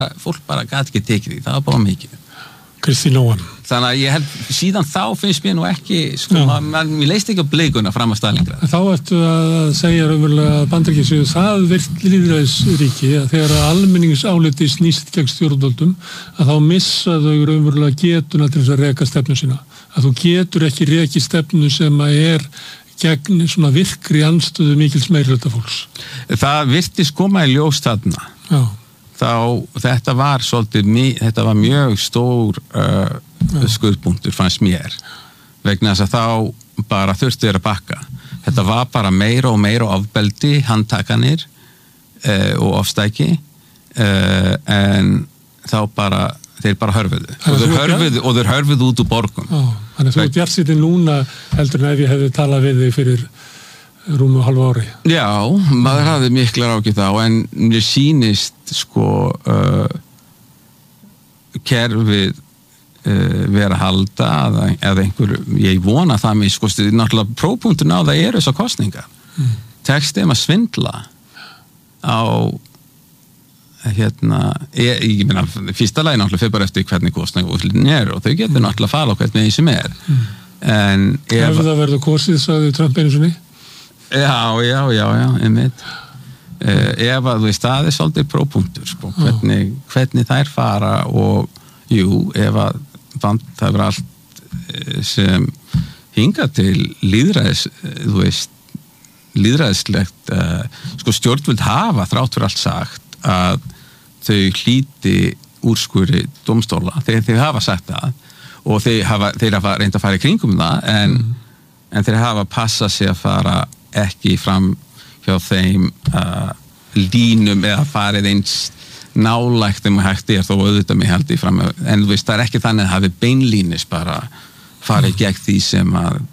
fólk bara gat ekki tekið því, það var bara mikið. Kristín Óan. Þannig að ég held, síðan þá finnst mér nú ekki, sko, mér leist ekki á blikuna fram að Stalingrad. Þá ertu að segja raunverulega að Bandaríkin séu það virt lýðræðisríki að þegar almenningsáliti snýst gegn stjórnvöldum að þá missa þau raunverulega getuna til þess að reka stefnu sína. Að þú getur ekki rekið stefnu sem að gegn svona virkri andstöðu mikils meirihluta fólks. Það virtist koma í ljós þarna. Já. Þetta var mjög stór skurðpunktur fannst mér vegna þess að þá bara þurfti þeir að bakka. Þetta var bara meira og meira ofbeldi, handtakanir og ofstæki en þá bara þeir bara hörfuðu og þeir hörfuðu út úr borgum. Þannig að þú ert bjartsýnn núna heldur en ef ég hefði talað við þig fyrir rúmu hálfu ári. Já, maður hafði miklar ágjöf þá en mér sýnist sko kerfið vera að halda eða einhver, ég vona það mér sko, náttúrulega prófpunktun á það þessar kosningar. Tekst þeim að svindla á ég meina, fyrsta lagi náttúrulega fyrir bara eftir hvernig kosningaúrslitin og þau getur náttúrulega að fara á hvernig sem en ef það verður kosið, sagði Trump einu sinni? Já, einmitt. Ef að það svolítið prófpunktur, sko, hvernig þær fara og ef að það er allt sem hingað til lýðræðislegt sko stjórnvöld hafa þrátt fyrir allt sagt að þau hlíti úrskurði dómstóla þeir hafa sagt það og þeir hafa reynt að fara í kringum það en þeir hafa passað sig að fara ekki fram hjá þeim línum eða farið eins nálægt þeim að hægt þó auðvitað mig held í fram en það er ekki þannig að hafi beinlínis bara farið gegn því sem að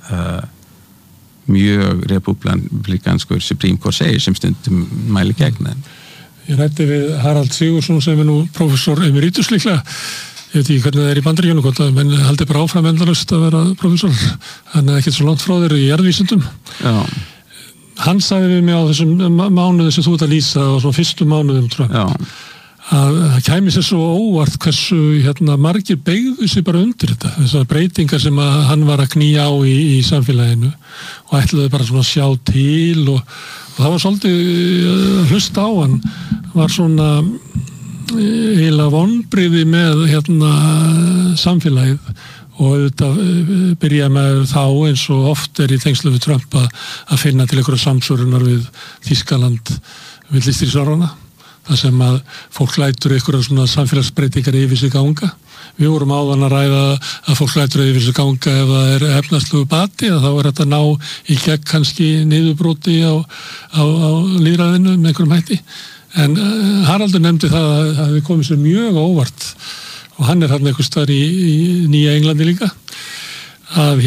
mjög republikanskur Supreme Court segir sem stundum mæli gegn þeim. Ég ræddi við Harald Sigurðsson sem nú prófessor emeritus líklega. Ég veit ekki hvernig það í Bandaríkjunum hvort að menn haldi bara áfram endalaust að vera prófessor. Hann ekkert svo langt frá þér í jarðvísindum. Já. Hann sagði við mig á þessum mánuði sem þú ert að lýsa á svona fyrstu mánuðum Trump að það kæmi sér svo óvart hversu margir beygðu sig bara undir þetta. Þessar breytingar sem að hann var að knýja á í samfélaginu og ætlaði bara svona að sjá til og það var svolítið hlust á hann var svona eiginlega vonbrigði með samfélagið og auðvitað byrja með þá eins og oft í tengslu við Trump að finna til einhverja samsvörunar við Þýskaland við stríðsárana þar sem að fólk lætur einhverja svona samfélagsbreytingar yfir sig ganga. Við vorum áðan að ræða að fólk lætur yfir sig ganga ef það er efnahagslegu bati að þá þetta ná í gegn kannski niðurbróti á lýðræðinu með einhverjum hætti. En Haraldur nefndi það að það hefði komið sér mjög óvart og hann er þarna einhvers staðar í Nýja Englandi líka að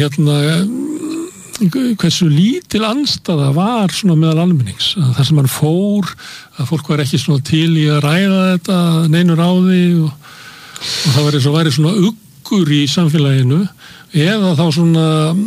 hversu lítil andstaða var svona meðal almennings að þar sem hann fór að fólk var ekki svona til í að ræða þetta neinu ráði og það væri svona uggur í samfélaginu eða þá svona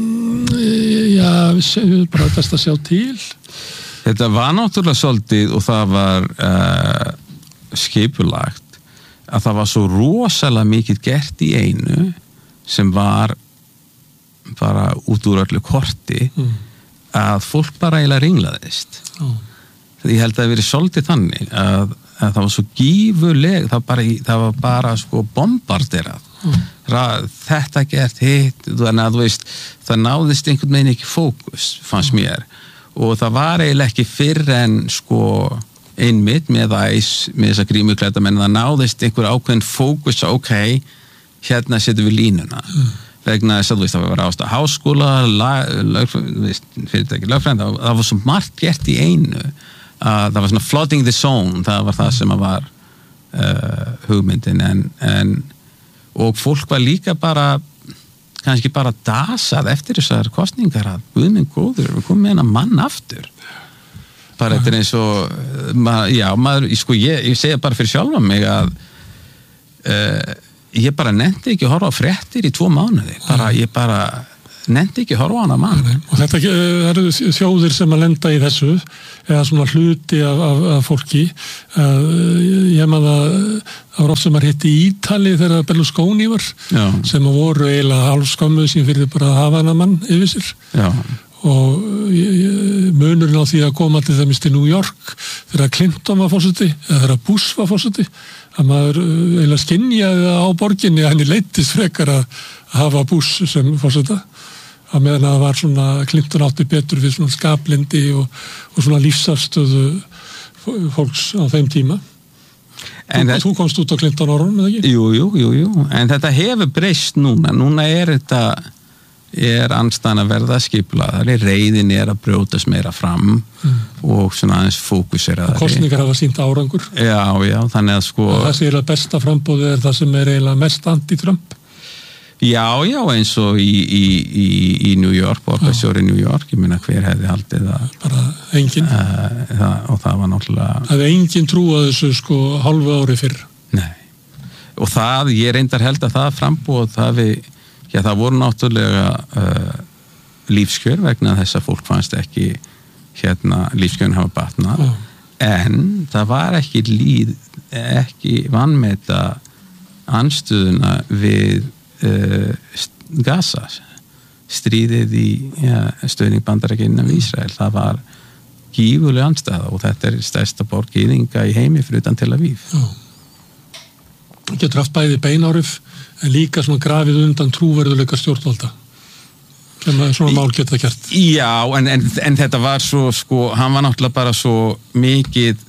bara best að sjá til. Þetta var náttúrulega svolítið og það var skipulagt að það var svo rosalega mikið gert í einu sem var bara út úr öllu korti að fólk bara eiginlega ringlaðist. Ég held að það verið svolítið þannig að það var svo gífurleg það var bara sko bombarderað þetta gert hitt þannig að það náðist einhvern veginn ekki fókus fannst mér og það var eiginlega ekki fyrr en sko einmitt með þessa grímuklædda menn það náðist einhver ákveðin fókus hérna setjum við línuna vegna þess að það var ástæða háskóla fyrirtæki lögfræðing það var svo margt gert í einu það var svona flooding the zone það var það sem var hugmyndin og fólk var líka bara kannski bara dasað eftir þessar kosningar að guðminn góður við komum með hennar mann aftur bara þetta eins og ég segja bara fyrir sjálfa mig að ég bara nefndi ekki að horfa á fréttir í 2 mánuði ég bara nefndi ekki horfa á hana mann. Og þetta eru þjóðir sem að lenda í þessu eða svona hluti af fólki. Ég man að það var oft sem að hitti í Ítali þegar Berlusconi var sem að voru eiginlega hálfskömmuð sín fyrir bara að hafa hana mann yfir sér. Já. Og munurinn á því að koma til dæmis til New York þegar Clinton var forseti eða þegar Bush var forseti að maður eiginlega skynjaði á borginni að henni leittist frekar að hafa Bush sem forseta að meðan að það var svona Clinton átti betur við svona skaplindi og svona lífsafstöðu fólks á þeim tíma. Þú komst út á Clinton orðum, eða ekki? Jú, en þetta hefur breyst núna er andstæðan að verða skipulaðari, reiðin að brjótast meira fram og svona aðeins fókuseraðari. Kosningar hafa sýnt árangur. Já, þannig að sko... Það sé eiginlega besta frambóðið er það sem er eiginlega mest anti-Trump. Já, eins og í New York, borgarstjóri New York, ég meina hver hefði haldið það? Bara enginn. Og það var náttúrulega... Það hefði enginn trúað þessu sko hálfu ári fyrr. Nei. Og ég reyndar held að það frambóð það voru náttúrulega lífskjör vegna þess að fólk fannst ekki lífskjörin hafa batnað en það var ekki vanmeta andstöðuna við Gaza stríðið í stöðning Bandaríkjanna við Ísrael, það var gífurleg andstæða og þetta er stærsta borg gyðinga í heimi fyrir utan Tel Aviv. Getur haft bæði beinárif en líka svona grafið undan trúverðuleika stjórnvalda sem svona mál geta gert. Já, en þetta var svo sko, hann var náttúrulega bara svo mikið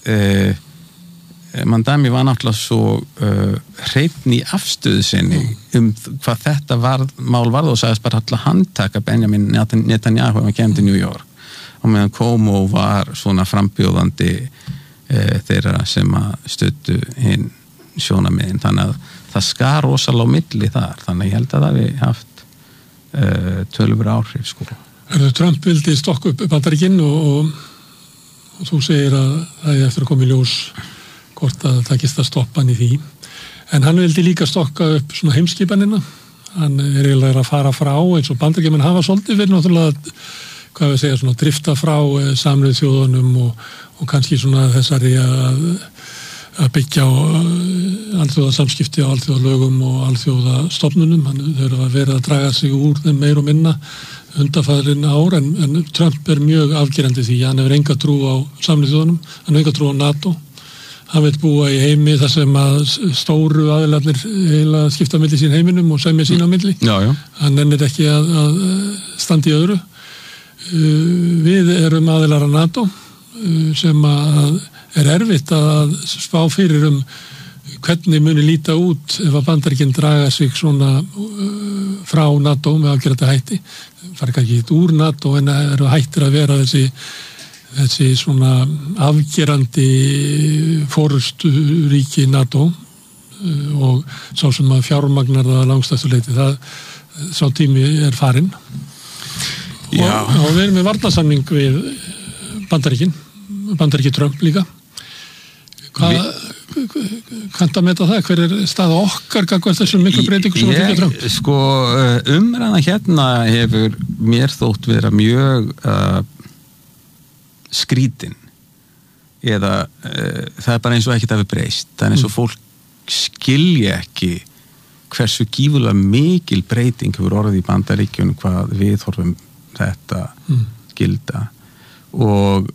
Mandami var náttúrulega svo hreifn í afstöðu sinni hvað þetta mál varð og sagðist bara alltaf handtaka Benjamin Netanyahu ef hann kemur til New York og meðan Cuomo var svona frambjóðandi þeirra sem að stöddu hinn sjónamiðin, þannig að það skar rosalega á milli þar, þannig að ég held að það við haft tölvur áhrif sko. Trump vildi stokka upp Bandaríkin og þú segir að það er eftir að koma í ljós hvort að það takist að stoppa hann í því, en hann vildi líka stokka upp svona heimskipanina, hann er eiginlega að fara frá eins og Bandaríkjamenn hafa svolítið verið náttúrulega, hvað við segja, svona drifta frá Sameinuðu þjóðunum og kannski svona þessari að byggja á alþjóðasamskipti á alþjóðalögum og alþjóðastofnunum, þau eru að vera að draga sig úr þeim meir og minna undanfarin ár, en Trump er mjög afgerandi því, hann hefur enga trú á Sameinuðu þjóðunum, hann hefur enga trú á NATO, hann vil búa í heimi þar sem að stóru aðilarnir heila skipta milli sín heiminum og semja sín á milli, hann nennir ekki að standa í öðru. Við erum aðilar að NATO sem að er erfitt að spá fyrir hvernig muni líta út ef að Bandaríkin draga sig svona frá NATO með afgerandi hætti. Fara ekki úr NATO en eru hættir að vera þessi svona afgerandi forusturíki NATO og sá sem að fjármagnar það langstæstu leyti. Sá tími er farinn. Og við erum með varnarsamning við Bandaríkin Trump líka. Kanntu að meta það? Hver er staða okkar gagnvart þessum miklu breytingu sem að fylgja Trump? Sko, umræðan hérna hefur mér þótt vera mjög skrítin eða það er bara eins og ekkert hafi breyst. Það er eins og fólk skilja ekki hversu gífurlega mikil breyting hefur orðið í Bandaríkjunum hvað við horfum þetta gilda og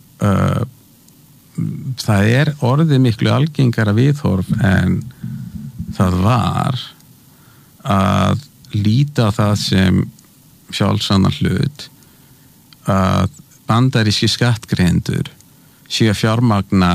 það er orðið miklu algengara viðhorf en það var að líta á það sem sjálfsannan hlut að bandaríski skattgreiðendur séu að fjármagna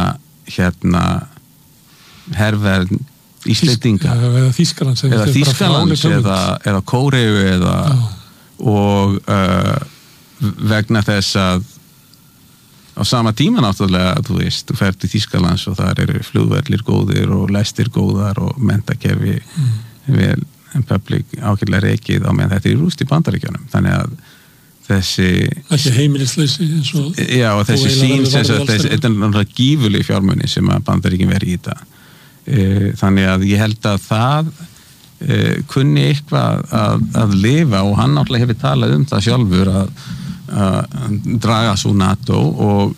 herverð Íslendinga eða Þýskalands eða Kóreu og vegna þess að á sama tíma náttúrulega, þú veist, þú fer til Þýskalands og þar eru flugvellir góðir og lestir góðar og menntakerfi vel public ákveðlega rekið á meðan þetta er rúst í Bandaríkjunum. Þannig að þessi heimilisleysi eins og þessi sín, þetta er náttúrulega gífurleg fjármuni sem að Bandaríkin verið í þetta. Þannig að ég held að það kunni eitthvað að lifa og hann náttúrulega hefur talað það sjálfur að draga svo NATO og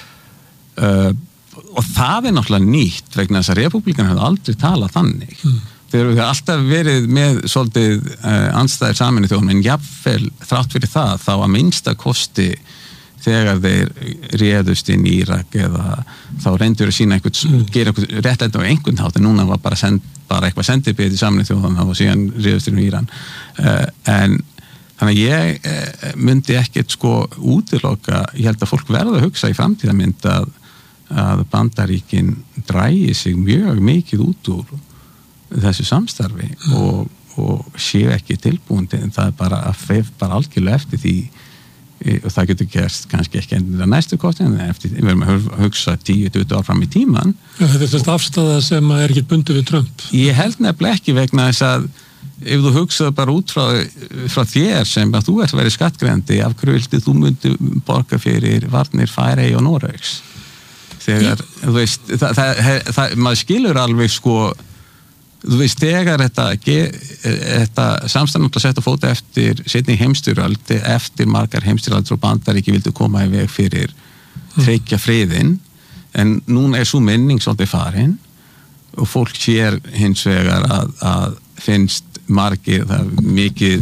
það náttúrulega nýtt vegna þess að repúblíkan hefur aldrei talað þannig. Þeir eru alltaf verið með svolítið andstæðir Sameinuðu þjóðanna en jafnvel þrátt fyrir það þá að minnsta kosti þegar þeir réðust inn í Írak eða þá reyndur að sína gera einhvern réttlæti á einhvern hátt en núna var bara eitthvað sendibið í Sameinuðu þjóðanna og síðan réðust inn í Íran. En þannig að ég myndi ekkert útiloka, ég held að fólk verða að hugsa í framtíðarmynd að Bandaríkin drægi sig mjög mikið út úr þessu samstarfi og séu ekki tilbúin en það bara að feif bara algjörlega eftir því og það getur gerst kannski ekki endilega næstu kosti en við erum að hugsa 10-20 ár fram í tíman. Þetta er þessi afstæða sem er ekki bundið við Trump. Ég held nefnilega ekki vegna þess að ef þú hugsaðu bara út frá þér sem að þú ert að vera skattgreiðandi af hverju viltu þú myndi borga fyrir varnir Færey og Noregs þegar, þú veist maður skilur alveg þú veist, þegar þetta samstæðan að setja fóta eftir seinni heimsstyrjöld eftir margar heimsstyrjaldir og Bandaríki vildu koma í veg fyrir tryggja friðinn en núna svo minning svolítið farin og fólk sér hins vegar að finnst margir það mikið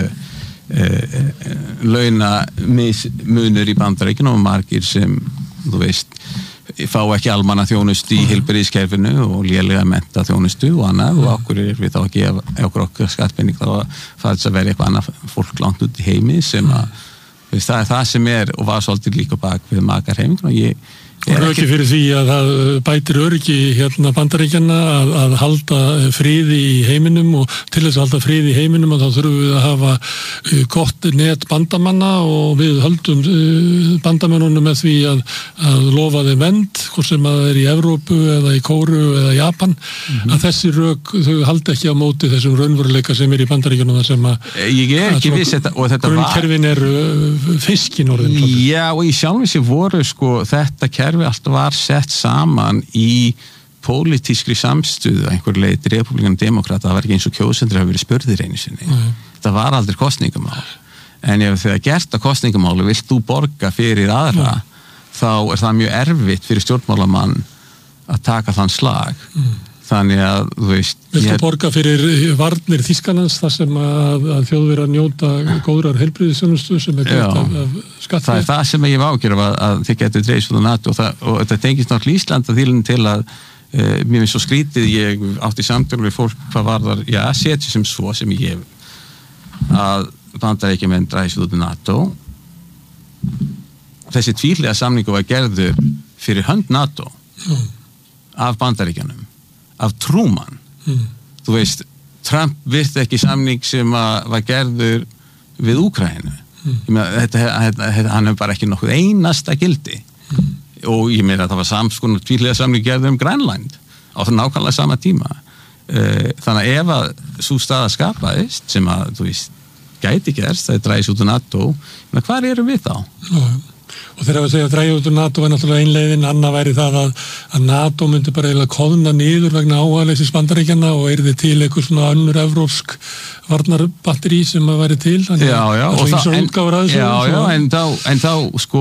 launamismunur í Bandaríkinu og margir sem, þú veist fá ekki almannaþjónustu í heilbrigðiskerfinu og lélega menntaþjónustu og annað og okkur við þá að gefa okkur skattpenning þá að fara að vera eitthvað annað fólk langt út í heimi sem að það sem og var svolítið líka bak við makarheimingin og ég Og röki fyrir því að það bætir öryggi Bandaríkjanna að halda friði í heiminum og til þess að halda friði í heiminum og þá þurfum við að hafa gott net bandamanna og við höldum bandamennunum með því að lofa þeim vernd, hvort sem að það er í Evrópu eða í Kóru eða Japan, að þessi rök þau haldi ekki á móti þessum raunveruleika sem í Bandaríkjanum það sem að grunnkerfin er fiskin orðin. Já, og í sjálfum sér voru þetta kerfi allt var sett saman í pólitískri samstöðu að einhver leið repúblíkan og demokrata, það var ekki eins og kjósendur hafa verið spurðir einu sinni. Það var aldrei kosningamál. En ef þegar gert að kosningamáli vilt þú borga fyrir aðra, þá er það mjög erfitt fyrir stjórnmálamann að taka þann slag. Þannig að, þú veist... Vilt þú borga fyrir varnir Þýskalands þar sem að Þjóðverjar njóta góðrar heilbrigðisþjónustu sem greitt af skattfé? Það er það sem ég ágjör að þið getur dreifst út á NATO og þetta tengist náttúrulega Íslanda til að mér finnst svo skrítið, ég átti samtölu við fólk hvað varðar, setja sem svo sem ég að Bandaríkjamenn dreifst út á NATO. Þessi tvíhliða samningu var gerður fyrir hönd NATO af Bandaríkjanum. Af Truman. Þú veist, Trump virti ekki samning sem var gerður við Úkraínu. Hann hefur bara ekki nokkuð einasta gildi. Og ég meina að það var samskonar tvíhliða samning gerður Grænland á það nákvæmlega sama tíma. Þannig að ef að sú staða skapaðist sem að, þú veist, gæti gerst, það dræðis út á NATO, hvar erum við þá? Og þegar við segja að dræja út úr NATO var náttúrulega einleiðin, annað væri það að NATO myndi bara eiginlega koðna niður vegna áhugaleysis Bandaríkjanna og yrði til eitthvað svona önnur evrópsk varnarbatteri sem að væri til. En þá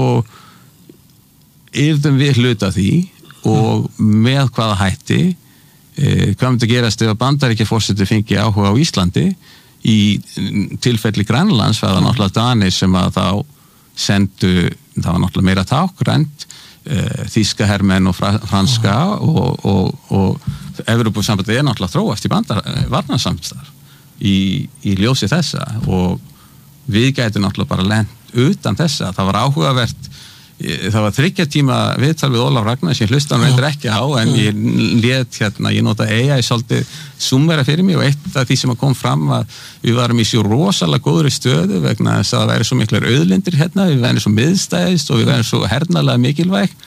yrðum við hluta því og með hvaða hætti hvað myndi gerast ef að Bandaríkjaforseti fengi áhuga á Íslandi í tilfelli Grænlands var það náttúrulega Danir sem að þá sendu, það var náttúrulega meira tákrænt, þýska hermenn og franska og Evrópusambandið náttúrulega þróast í varnarsamstarf í ljósi þessa og við gætum náttúrulega bara lent utan þessa, það var áhugavert það var 3 tíma viðtal við Ólaf Ragnar sem hlustan reyndar ekki á en ég nota AI svolítið summera fyrir mig og eitt af því sem kom fram að við varum í svo rosalega góðri stöðu vegna þess að það væri svo miklar auðlindir við værum svo miðstæðist og við værum svo hernalega mikilvæg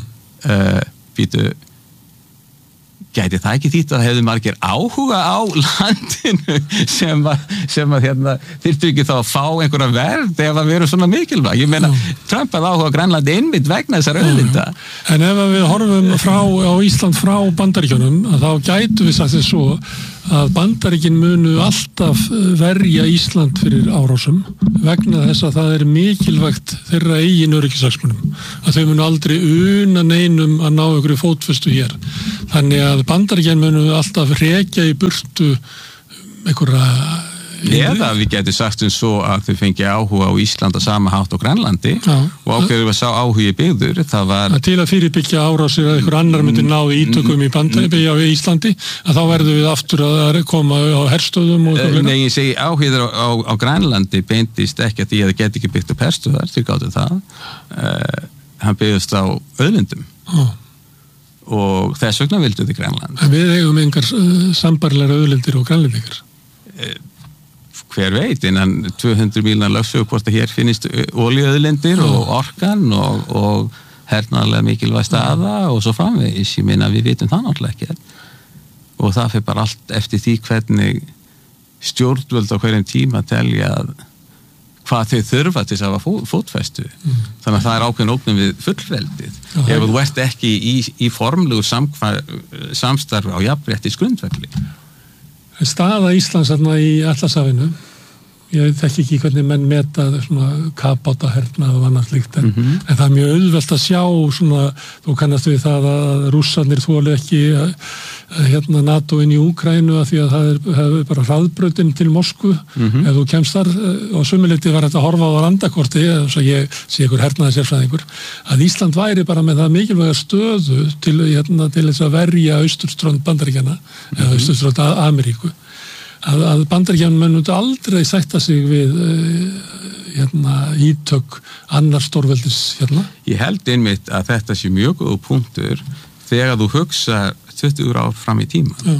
gæti það ekki þýtt að hefðu margir áhuga á landinu sem að þyrftu ekki þá að fá einhverja verð ef að vera svona mikilvæg. Ég meina, Trump hafði áhuga á Grænlandi einmitt vegna þessar auðlinda. En ef við horfum á Ísland frá Bandaríkjunum, þá gætu við sagt þess svo að Bandaríkin munu alltaf verja Ísland fyrir árásum vegna þess að það mikilvægt þeirra eigin öryggishagsmunum að þau munu aldrei una neinum að ná ykkur fótfestu hér. Þannig að Bandaríkin munu alltaf rekja í burtu einhverja eða við getum sagt svo að þau fengi áhuga á Ísland á sama hátt á Grænlandi og ákveður við sá áhugi byggður það var til að fyrirbyggja árásir að einhver annar myndi ná ítökum í Íslandi að þá verðum við aftur að koma á herstöðum Nei, ég segi áhugiður á Grænlandi beintist ekki að því að það geti ekki byggt upp herstöðar til gátu það hann byggðist á auðlindum og þess vegna vildu þið Grænland En við eigum engar sambarilegar auðlindir og grænlendingar hver veit, innan 200 mílna lögsögu hvort að hér finnist olíuauðlindir og orkan og hernaðarlega mikilvæg staða og svo framvegis, ég meina við vitum það náttúrulega ekki og það fyrir bara allt eftir því hvernig stjórnvöld á hverjum tíma telja hvað þau þurfa til að hafa fótfestu þannig að það ákveðin ógnum við fullveldið ef þú ert ekki í formlegur samstarfi á jafnréttis grundvelli Staða Íslands í Atlantshafinu ég þekki ekki hvernig menn meta svona kafbátahernað og annað slíkt en það er mjög auðvelt að sjá svona, þú kannast við það að Rússarnir þoli ekki NATO inn í Úkraínu að því að það er bara hraðbrautin til Moskvu ef þú kemst þar og sumuleyti var þetta að horfa á randakorti þess að ég sé ykkur hernaðarsérfræðingur að Ísland væri bara með það mikilvæga stöðu til þess að verja austurströnd Bandaríkjanna eða austurströnd Ameríku að Bandaríkjamenn myndu aldrei sætta sig við ítök annars stórveldis Ég held einmitt að þetta sé mjög góð punktur þegar þú hugsa 20 ár fram í tíman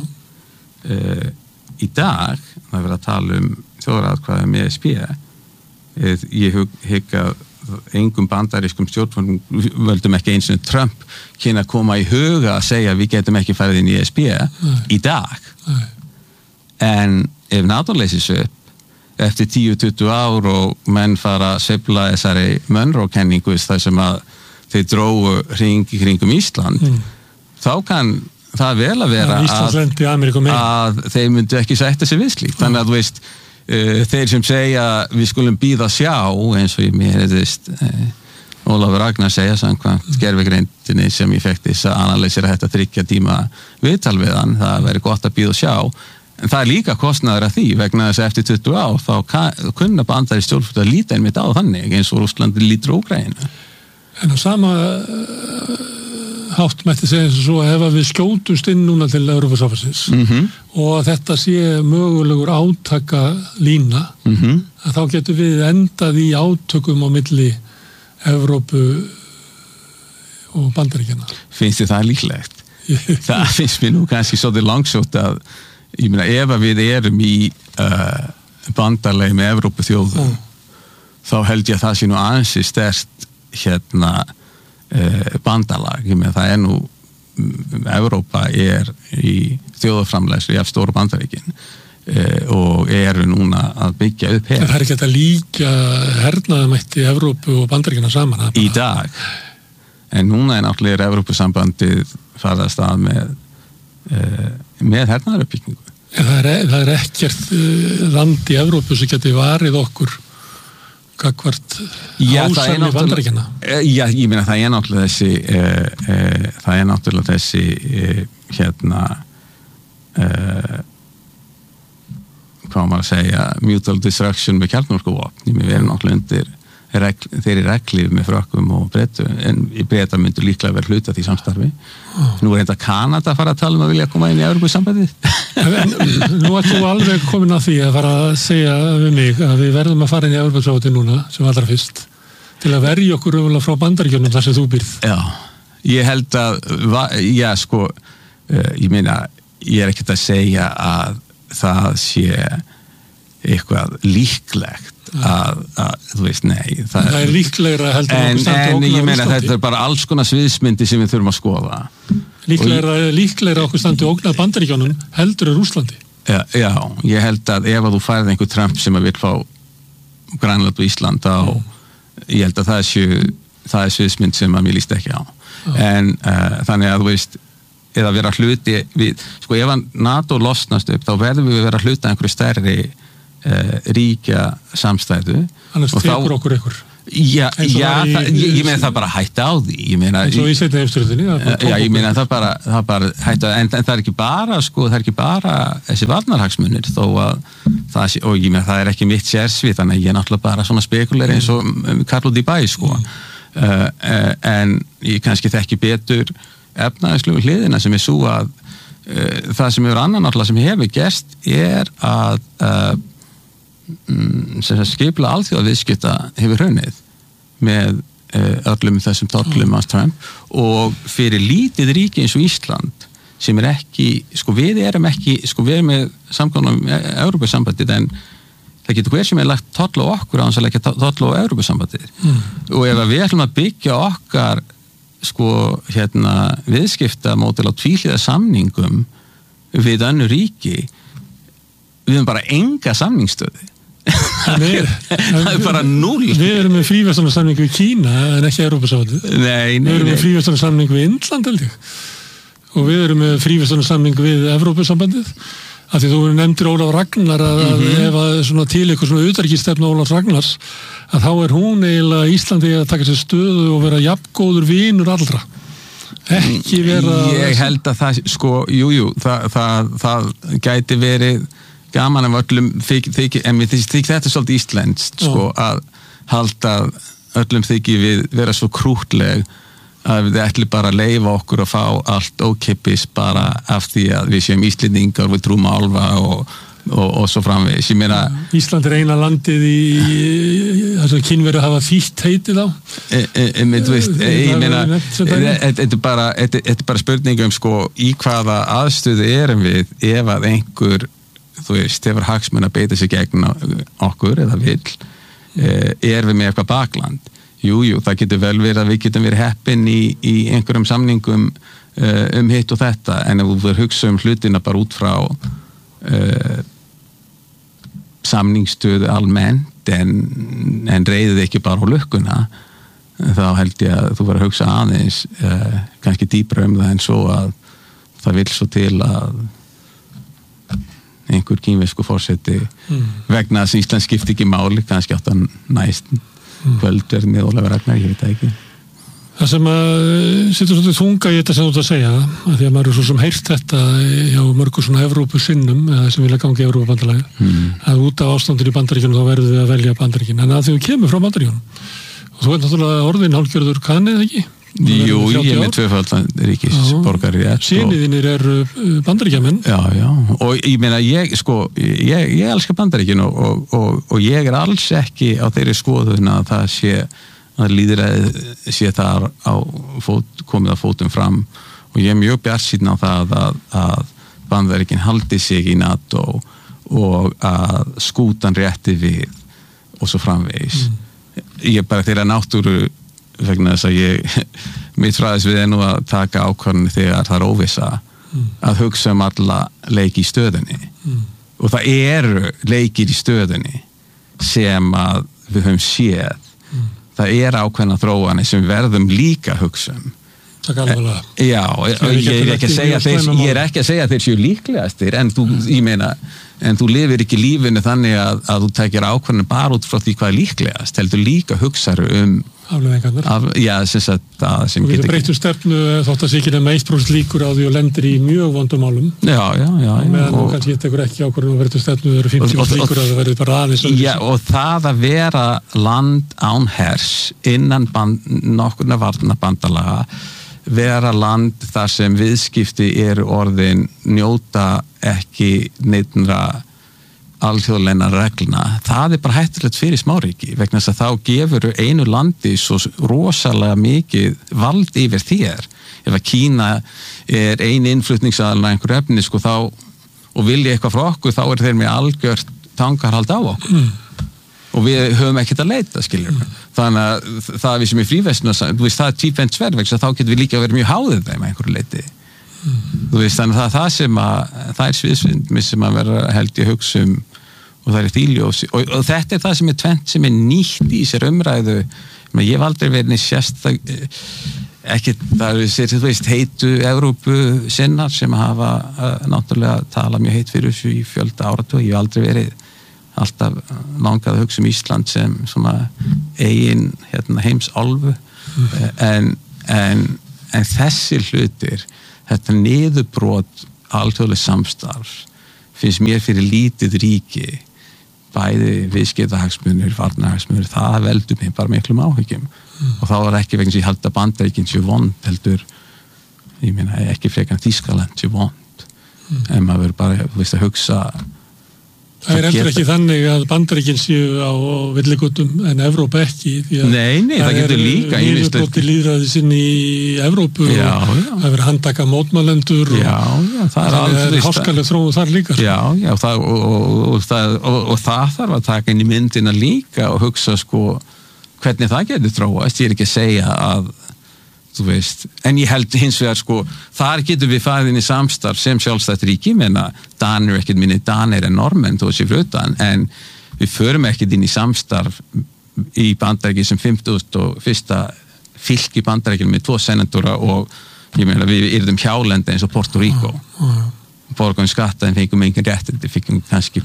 í dag það er verið að tala þjóðaratkvæði með ESB ég hygg að engum bandarískum stjórnvöldum ekki eins og Trump kynna að koma í huga að segja við getum ekki farið inn í ESB í dag en ef NATO leysist upp eftir 10-20 ár og menn fara að sveifla þessari Monroe-kenningu þar sem að þeir drógu hring í kringum Ísland þá kann það vel að vera að þeir myndu ekki sætta sig við slíkt þannig að þú veist þeir sem segja við skulum bíða sjá eins og ég mér Ólafur Ragnar segja samkvæmt gervigreindinni sem ég fekk þess að analysera þetta 3 tíma viðtal við hann það veri gott að bíða sjá en það er líka kostnaður að því vegna þess að eftir 20 ár þá kunna bandari stjórnvöld að líta einmitt á þannig eins og Rússland lítur Úkraínu En á sama hátt mætti segja eins og svo ef við skjótumst inn núna til Evrópusambandsins og þetta sé mögulegur átaka lína að þá getum við endað í átökum á milli Evrópu og Bandaríkjanna. Finnst þið það líklegt? Það finnst mér nú kannski svolítið langsótt að ég meina ef við erum í bandalegi með Evrópu þjóðum þá held ég að það sé nú ansi sterkt bandalag, ég meina það nú Evrópa í þjóðaframleiðslu jafn stóru Bandaríkin og eru núna að byggja upp her. Það er ekki hægt að líka hernaðamætti Evrópu og Bandaríkina saman í dag en núna náttúrulega Evrópusambandið farið að stað með hernaðaruppbyggingu. Það er ekkert land í Evrópu sem geti varið okkur gagvart ásamni Bandaríkjanna. Já, ég meina það er náttúrulega þessi hvað maður að segja mutual destruction með kjarnorkuvopn við erum náttúrulega undir þeirri reglíf með frökkum og Bretum en í Bretar myndur líklega verið hluta því samstarfi nú er þetta Kanada að fara að tala um að vilja koma inn í Evrópusambandið Nú ert þú alveg komin að því að fara að segja við mig að við verðum að fara inn í Evrópusambandið núna sem allra fyrst til að verja okkur frá Bandaríkjunum þar sem þú býrð Já, ég held að ég meina ég er ekkert að segja að það sé eitthvað líklegt að þú veist, nei það er líklegra heldur en ég meina þetta er bara alls konar sviðsmyndi sem við þurfum að skoða líklegra okkur standi ógnað Bandaríkjunum heldur Rússlandi já, ég held að ef að þú færið einhver Trump sem að vil fá Grænland og Ísland þá ég held að það er sviðsmynd sem að mér líst ekki á en þannig að þú veist eða vera hluti við, sko ef NATO losnast upp þá verðum við að vera hluti af einhverju stærri ríkja samstæðu annars tekur okkur ykkur Já, ég meina það bara hætti á því ég meina eins og í seinni heimsstyrjöldinni já, ég meina það bara hætti en það er ekki bara sko, það er ekki bara þessi varnarhagsmunir þó að það sé, og ég meina það er ekki mitt sérsvið þannig að ég er náttúrulega bara svona spekulir eins og Karl út í bæ sko en ég kannski þekki betur efnahagslegu hliðina sem er svo að það sem hefur annan náttúrulega sem hefur gerst er að sem skipla alþjóðaviðskipta hefur hrunnið með öllum þessum tollum hans Trump og fyrir lítið ríki eins og Ísland sem er ekki, sko við erum með samkvæmum Evrópusambandið en það getur hver sem er lagt toll á okkur á þess að leggja toll á Evrópusambandið og ef við ætlum að byggja okkar sko viðskiptamódel á tvíhliða samningum við önnur ríki við erum bara enga samningsstöðu það er bara 0 Við erum með fríverslunarsamning við Kína en ekki Evrópusambandið Við erum með fríverslunarsamning við Indland held ég og við erum með fríverslunarsamning við Evrópusambandið af því þú nefndir Ólaf Ragnar að ef að svona til eitthvað svona utanríkisstefna Ólaf Ragnars að þá er hún eiginlega Íslandi að taka sér stöðu og vera jafngóður vinur allra ekki vera Ég held að það sko, það gæti verið gaman af öllum en mér þykir þetta svolítið íslenskt sko, að halda öllum þykir við vera svo krútleg að við ætlum bara að leyfa okkur að fá allt ókeypis bara af því að við séum Íslendingar við trúum álfa og svo framvegis ég meina Ísland er eina landið í þess að Kínverjar hafa þýtt heitið á ég meina þetta er bara spurningum sko í hvaða aðstöðu erum við ef að einhver þú veist, hefur hagsmun að beita sig gegn okkur eða vill við með eitthvað bakland það getur vel verið að við getum verið heppin í einhverjum samningum hitt og þetta en ef þú verður hugsa hlutina bara út frá samningsstöðu almennt en reiðið ekki bara á lukkuna þá held ég að þú verður að hugsa aðeins kannski dýpra það en svo að það vill svo til að einhver kínversku forseti vegna að Ísland skipti ekki máli kannski átt að næst kvöldverð með Ólafur Ragnar, ég veit það ekki Það sem að setur svolítið þunga í þetta sem þú ert að segja að því að maður er svo sem heyrt þetta hjá mörgur svona Evrópusinnum eða sem vilja gangi í Evrópubandalagi að út af ástandur í Bandaríkjunum þá verður við að velja Bandaríkin en að því þú kemur frá Bandaríkjunum og þú veit náttúrulega orðin hálfgjörður kannið ekki Jú, ég er með tvöfaldan ríkisborgari Syniðinir eru Bandaríkjamenn Já, og ég meina ég elska Bandaríkin og ég er alls ekki á þeirri skoðun að það sé að lýðræðið sé þar komið að fótum fram og ég er mjög bjartsýnn á það að Bandaríkin haldi sig í NATO og að skútan rétti við og svo framvegis ég bara þeirra náttúru vegna þess að mitt fræðisvið er nú að taka ákvarðanir þegar það er óvissa að hugsa alla leiki í stöðunni og það eru leikir í stöðunni sem að við höfum séð það er ákveðna þróanir sem við verðum líka að hugsa Já, ég er ekki að segja þeir séu líklegastir en þú lifir ekki lífinu þannig að þú tekir ákveðinu bara út frá því hvað er líklegast heldur líka hugsaðu afleiðingarnar sem og getur breytt stefnu þótt að sé ekki nema 1% líkur á því og lendir í mjög vondum málum og meðan þú kannski tekur ekki ákvörðun og breytt stefnu þau eru 50% líkur að það verður bara aðeins og það að vera land án hers innan nokkurna varnarbandalaga vera land þar sem viðskipti eru orðin njóta ekki neittnra alþjóðleina reglna, það er bara hættulegt fyrir smáríki, vegna þess að þá gefur einu landi svo rosalega mikið vald yfir þér ef að Kína er einu innflutningsaðalina einhverju efni sko þá og vilja eitthvað frá okkur þá er þeir með algjört tangarhald á okkur og við höfum ekkert að leita skiljum þannig að það við sem er fríverslun þú veist það er cheap and sverð þá getur við líka verið mjög háðið þeim einhverju leiti þú veist þannig að það sem að það er sviðsvindmi sem að vera held ég hugsa og það er þýljósi og þetta er það sem er tvennt sem er nýtt í sér umræðu ég hef aldrei verið sérst það eru heitu Evrópu sinnar sem hafa náttúrulega talað mjög heitt fyrir þessu í fjölda áratug. Ég hef aldrei verið alltaf langað að hugsa Ísland sem svona eigin heimsálfu en þessi hlutir, þetta niðurbrot alþjóðleg samstarf finnst mér fyrir lítið ríki, bæði viðskiptahagsmunir, varnarhagsmunir, það veldur mér bara miklum áhyggjum og þá ekki vegna sem ég held að Bandaríkin sé vond, heldur ég meina ekki frekar Þýskaland sé vond en maður verður bara að hugsa. Það heldur ekki þannig að Bandaríkin séu á villigutum en Evrópa ekki, því að nei, það getur líka niðurbroti lýðræði sinni í Evrópu og það verður handtaka mótmælendur og það er háskaleg þróun þar líka. Og það þarf að taka inn í myndina líka og hugsa hvernig það getur þróast. Ég ekki að segja að en ég held hins vegar þar getur við farið inn í samstarf sem sjálfstætt ríki, menna Danir ekkert minni Danir en Normenn þó sér frutan, en við förum ekkert inn í samstarf í Bandaríkjum sem 51. fylki Bandaríkjum með 2 senatora og ég meina við yrðum hjálendi eins og Puerto Rico borgum skatta en fengum engin réttindi, fengum kannski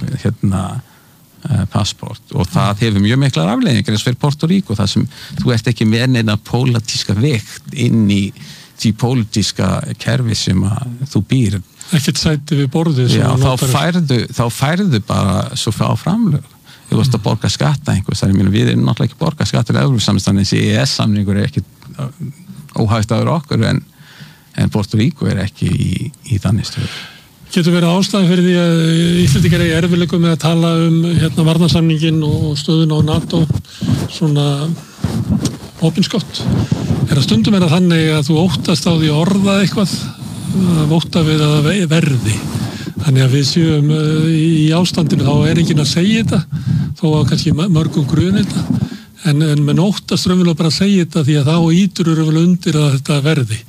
passport og það hefur mjög miklar afleiðingar eins og fyrir Puerto Rico, það sem þú ert ekki með neina pólitíska vekt inn í því pólitíska kerfi sem að þú býr. Ekkert sæti við borðið. Þá færðu bara svo frá framlög. Þú varst að borga skatta einhvers, við erum náttúrulega ekki borga skattur í Evrópusambandssamningi, þessi EES-samningur ekki óhægt aður okkur en Puerto Rico ekki í þannig stöðu. Getur verið ástæðan fyrir því að Íslendingar eigi erfiðleikum með að tala varnarsamninginn og stöðuna á NATO svona opinskátt. Það stundum þannig að þú óttast á því að orða eitthvað, ótta við að verði. Þannig að við séum í ástandinu, þá enginn að segja þetta, þó að kannski mörgum grunir þetta, en menn óttast raunverulega bara að segja þetta því að þá ítur raunverulega undir að þetta verði.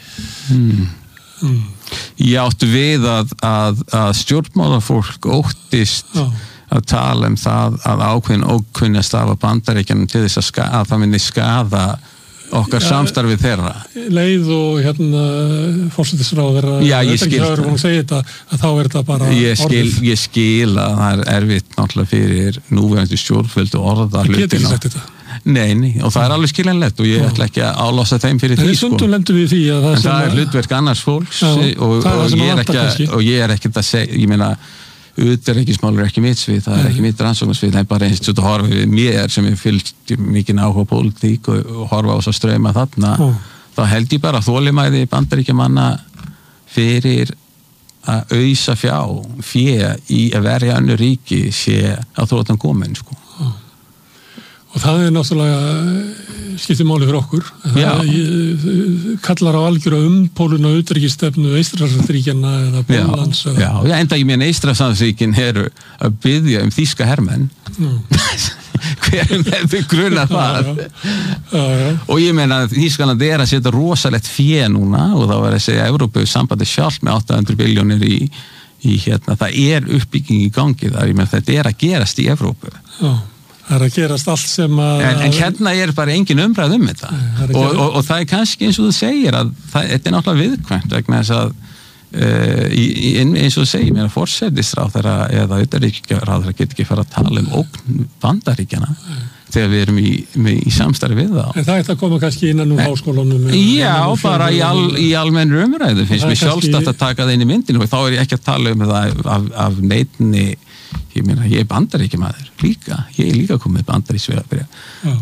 Ég áttu við að stjórnmálafólk óttist að tala það að ákveðin ókunni að stafa Bandaríkjunum til þess að það myndi skaða okkar samstarfið þeirra. Leið og forsætisráðherra þá þetta bara orðið. Ég skil að það erfitt náttúrulega fyrir núverandi stjórnvöld og orða hlutina. Það getur ekki sagt þetta. Nei, og það alveg skiljanlegt og ég ætla ekki að álása þeim fyrir því. En stundum lendum við því að en það hlutverk annars fólks og ég ekkert að segja, ég meina utanríkismál ekki mitt svið, það ekki mitt rannsóknarsvið, það bara eins og horfa við mér sem ég fylgt mikið áhuga pólitík og horfa á þess að streyma þarna, þá held ég bara þolinmæði Bandaríkjamanna fyrir að ausa fjö í að verja önnur ríki sé að þróttan komin Og það náttúrulega skiptir máli fyrir okkur. Það kallar á algjöra umpólun og utanríkisstefnu Eystrasaltsríkjanna eða Póllands. Já, enda ég meina Eystrasaltsríkin eru að biðja þýska hermenn. Hver hefði grunað það? Og ég meina Þýskaland að setja rosalegt fé núna og þá að segja Evrópusambandi sjálf með 800 billjónir í það uppbygging í gangi þar. Ég meina þetta að gerast í Evrópu. Já. Það að gerast allt sem að... En hérna bara engin umræð þetta. Og það kannski eins og þú segir að þetta náttúrulega viðkvæmt vegna þess að eins og þú segir mér að forsætisráðherra eða utanríkisráðherra getur ekki fara að tala ógn Bandaríkjanna þegar við erum í samstarfi við það. En það að koma kannski innan úr háskólanum? Já, bara í almennri umræðu finnst mér sjálfstætt að taka það inn í myndinu og þá ég ekki að tala það af neitinni. Ég meina, ég Bandaríkjamaður líka, ég líka komið bandaríkisvegabréf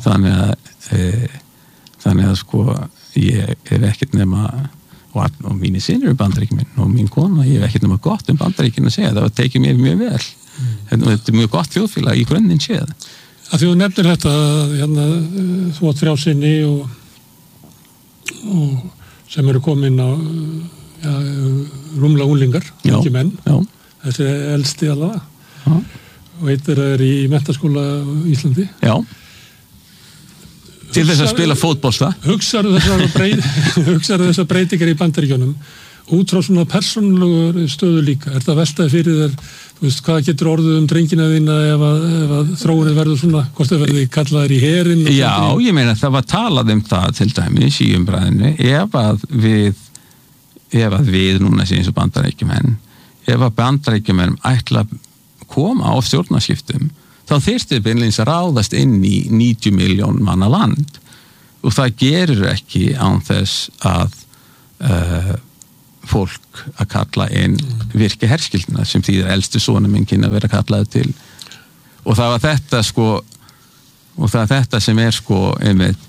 þannig að ég hef ekkert nema og mínir synir Bandaríkjamenn og mín kona, ég hef ekkert nema gott Bandaríkin að segja, það tekið mér mjög vel þetta mjög gott þjóðfélag í grunninn séð. Að þú nefnir þetta þú átt 3 syni og sem eru komin á rúmlega unglingar, ekki menn þessi elsti allavega og eitt í menntaskóla í Íslandi. Já. Til þess að spila fótbolta. Hugsaðu þessar breytingar í Bandaríkjunum út frá svona persónulegur stöðu líka, það veltaði fyrir þér, þú veist, hvað getur orðið drengina þína ef að þróunin verður svona, hvort það verði kallaðir í herinn? Já, ég meina það var talað það til dæmis í umræðinu, ef að við núna séum svo Bandaríkjamenn, ef að Bandaríkjamenn ætla að koma á stjórnarskiptum, þá þyrfti beinlínis að ráðast inn í 90 miljón manna land og það gerir ekki án þess að fólk að kalla inn virki herskildina sem þýðir elstu sonur minn kynna að vera kallaði til og það var þetta og það er þetta sem einmitt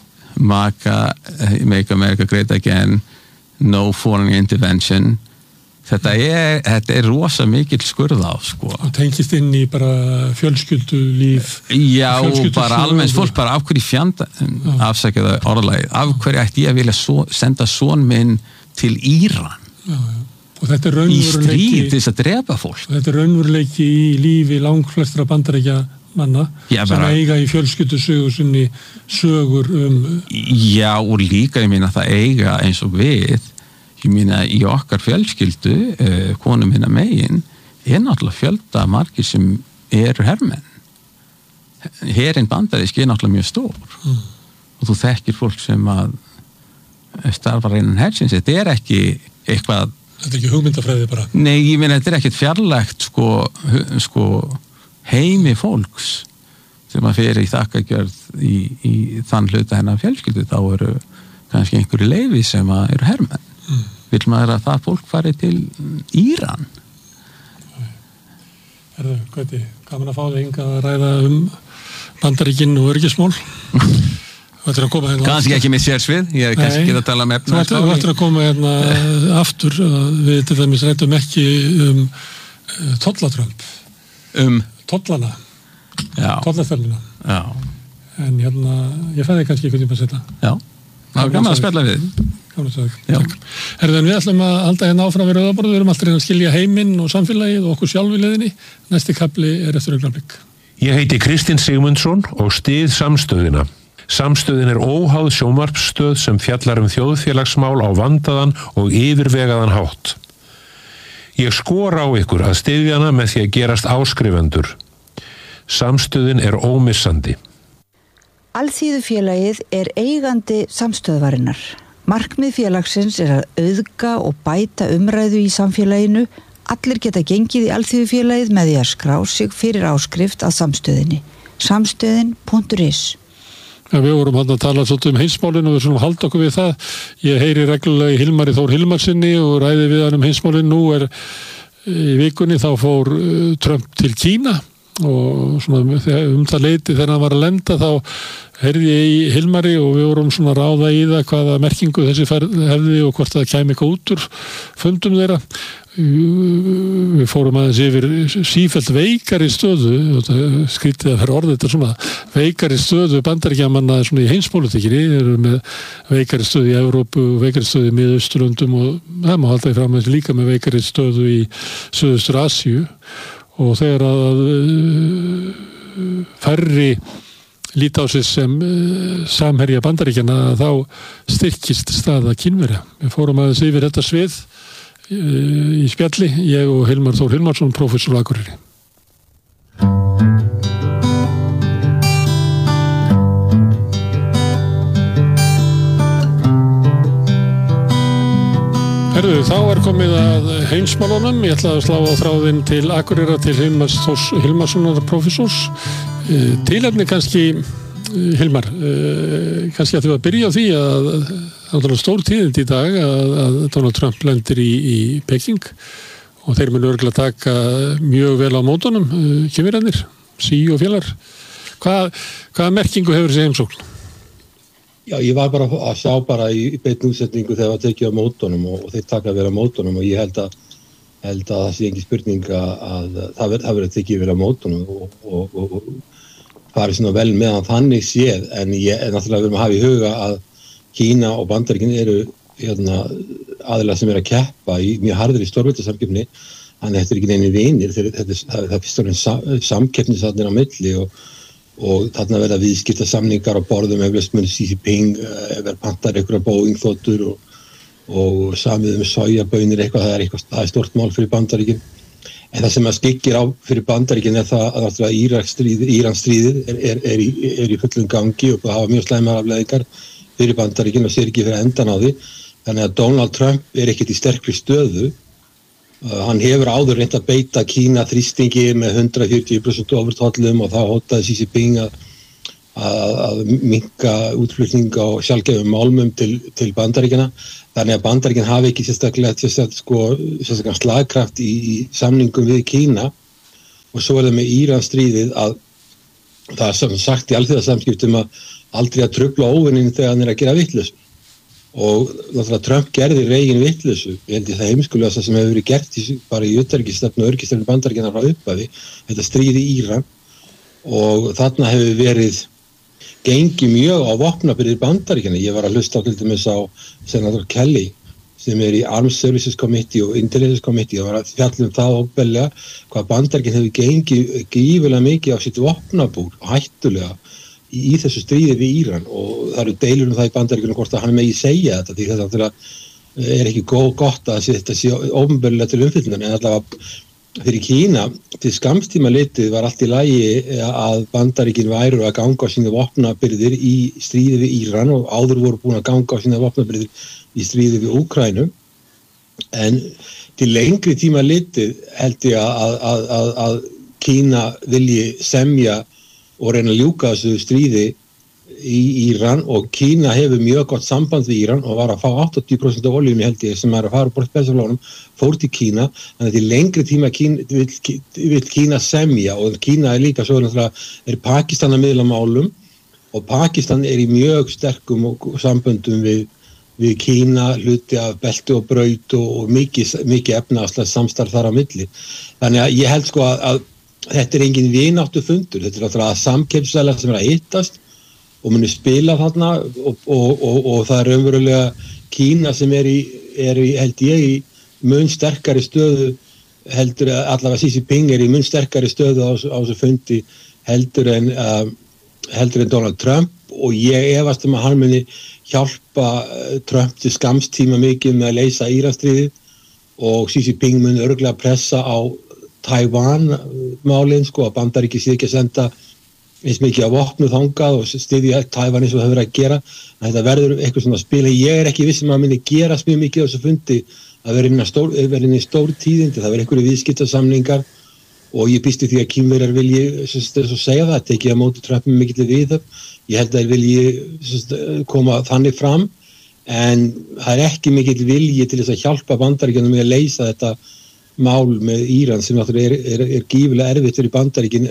Make America Great Again, No Foreign Intervention. Þetta er rosa mikill skurð á og tengist inn í bara fjölskyldulíf. Já, bara almennt fólk bara af hverju fjanda afsækjaðu orðalagið, af hverju ætti ég að vilja senda son minn til Íran og þetta er í stríð til þess að drepa fólk. Þetta er raunveruleiki í lífi langflestra Bandaríkja manna sem eiga í fjölskyldusögu sinni sögur Já, og líka ég meina það eiga eins og við ég meina í okkar fjölskyldu konum minna megin náttúrulega fjölda margir sem eru hermenn. Herinn bandaríski náttúrulega mjög stór og þú þekkir fólk sem að starfar innan hersins. Þetta ekki eitthvað Þetta ekki hugmyndafræði bara? Nei, ég meina þetta ekkert fjarlægt sko heimi fólks sem að fer í þakkagjörð í þann hluta hennar fjölskyldu þá eru kannski einhverju leyfi sem að eru hermenn. Vill maður að það fólk fari til Íran? Gauti, gaman að fá þig hingað að ræða Bandaríkin og öryggismál. Kannski ekki með sérsvið, ég er kannski ekki að tala með efnahagsmál. Þú ættir að koma hérna aftur, við til dæmis ræddum ekki tollatrömp. Tollana. Tollaþörlina. Já. En hérna, ég fæði kannski einhvern tíma að setja. Já, það var gaman að spjalla við. Við ætlum að halda hérna áfram við Rauðaborð, við erum alltaf að skilja heiminn og samfélagið og okkur sjálf í leiðinni. Næsti kafli er eftir augnablik. Ég heiti Kristinn Sigmundsson og styð Samstöðina. Samstöðin er óháð sjónvarpsstöð sem fjallar þjóðfélagsmál á vandaðan og yfirvegaðan hátt. Ég skora á ykkur að styðja hana með því að gerast áskrifendur. Samstöðin er ómissandi. Alþýðufélagið er eigandi samstöðvarinnar. Markmið félagsins er að auðga og bæta umræðu í samfélaginu. Allir geta gengið í Alþýðufélagið með því að skrá sig fyrir áskrift að samstöðinni. Samstöðin.is. Við vorum að tala svolítið heimsmálin og við svona halda okkur við það. Ég heyri reglulega í Hilmari Þór Hilmarsinni og ræði við hann heimsmálin. Nú í vikunni þá fór Trump til Kína og svona það leiti þegar hann var að lenda þá heyrði ég í Hilmari og við vorum svona ráða í það hvaða merkingu þessi hefði og hvort það kæmi eitthvað út úr fundum þeirra. Við fórum aðeins yfir sífellt veikari stöðu, skrítið að vera orðið þetta svona, veikari stöðu Bandaríkjamanna svona í heimspólitíkinni, eru með veikari stöðu í Evrópu, veikari stöðu í Miðausturlöndum og það má halda í fram að líka með veikari stöðu í Suðaustur Asíu og þegar að færri líta á sig sem samherja Bandaríkjanna þá styrkist staða Kínverja. Við fórum aðeins yfir þetta svið í spjalli, ég og Hilmar Þór Hilmarsson, prófessor á Akureyri. Þá er komið að heimsmálunum. Ég ætla að slá á þráðinn til Akureyrar til Hilmars Þórs Hilmarssonar, prófessors. Tilefni kannski, Hilmar, kannski að þú að byrja á því að það er stór tíðind í dag að Donald Trump lendir í Peking og þeir munu örugglega taka mjög vel á mótunum, kynverjarnir, sí og félagar. Hvaða merkingu hefur þessi heimsókn? Já, ég var bara að sjá bara í beinni útsetningu þegar það tekið á mótunum og þeir taka vel á mótunum og ég held að það sé engin spurning að það verður tekið vel á mótunum og farið svona vel með hann þannig séð en náttúrulega verðum að hafa í huga að Kína og Bandaríkin eru aðilar sem eru að keppa í mjög harðri stórveldasamkeppni þannig að þetta er ekki neini vinir það er fyrst og fremst samkeppnisarnir á milli og þarna verða viðskipta samningar á borðum eflaust mun Xi Jinping verða pantar einhverja Boeing þotur og samið sojabönir það er stort mál fyrir Bandaríkin. En það sem að skyggir á fyrir Bandaríkin það að Íransstríðið er í fullum gangi og hafa mjög slæmar afleiðingar fyrir Bandaríkin og sér ekki fyrir endan á því. Þannig að Donald Trump ekkert í sterkri stöðu. Hann hefur áður reynt að beita Kína þrýstingi með 140% ofurtollum og þá hótaði Xi Jinping að minnka útflutning á sjálfgefum málmum til Bandaríkjanna. Þannig að Bandaríkin hafi ekki sérstaklega slagkraft í samningum við Kína og svo það með Íransstríðið að það er sagt í alþjóðasamskiptum að aldrei að trufla óvinnin þegar hann að gera vitleysu. Og náttúrulega Trump gerði Reagan vitleysu. Ég held það heimskulegasta sem hefur verið gert bara í utanríkisstefnu og öryggisstefnu Bandaríkjanna frá upphafi, þetta stríð í Íran og þarna hefur verið gengi mjög á vopnabyrðir Bandaríkjanna. Ég var að hlusta á til dæmis á senator Kelly sem í Armed Services Committee og Intelligence Committee og var að fjalla það óbellega hvað Bandaríkin hefur gengið gífurlega mikið á sitt vopnabúr og hættulega í þessu stríði við Íran og það eru deilur það í Bandaríkjunum hvort að hann megi segja þetta því þetta er ekki gott að þetta sé ópenbarlega til umfyllunar en allavega fyrir Kína til skamstíma litið var allt í lagi að Bandaríkin væru að ganga á sína vopnabyrðir í stríði við Íran og áður voru búin að ganga á sína vopnabyrðir í stríði við Úkraínu en til lengri tíma litið held ég að Kína vilji semja og reyna að ljúka þessu stríði í Íran og Kína hefur mjög gott samband við Íran og var að fá 80% af oljunni held ég sem er að fara bort Persaflónum fór til Kína, þannig að til lengri tíma vill Kína semja og Kína líka svo er Pakistan að miðla málum og Pakistan í mjög sterkum samböndum við Kína, hluti af belti og braut og mikið efnahagslega samstarf þar á milli. Þannig að ég held að þetta engin vináttu fundur, þetta alltaf að samkeppnisæðlar sem að hittast og muni spila þarna og það er raunverulega Kína sem er í held ég í mun sterkari stöðu heldur allavega Xi Jinping í mun sterkari stöðu á þessu fundi heldur en Donald Trump og ég efast að hann muni hjálpa Trump til skamstíma mikið með að leysa Íransstríðið og Xi Jinping muni örugglega pressa á Taiwan málin að Bandaríki sé ekki að senda eins mikið að vopnu þangað og styðja Taiwan eins og það verið að gera en þetta verður eitthvað svona spil ég er ekki viss að minni gerast mjög mikið á þessu fundi að vera inn í stór tíðindi það verður einhverju viðskiptasamningar og ég býst í því að Kínverjar vilji segja það, tekið á móti Trump með mikill viðhöfn ég held að þeir vilji koma þannig fram en það er ekki mikill vilji til þess að hjálpa Bandaríkjunum með að leysa þetta mál með Íran sem náttúrulega er gífulega erfitt fyrir Bandaríkin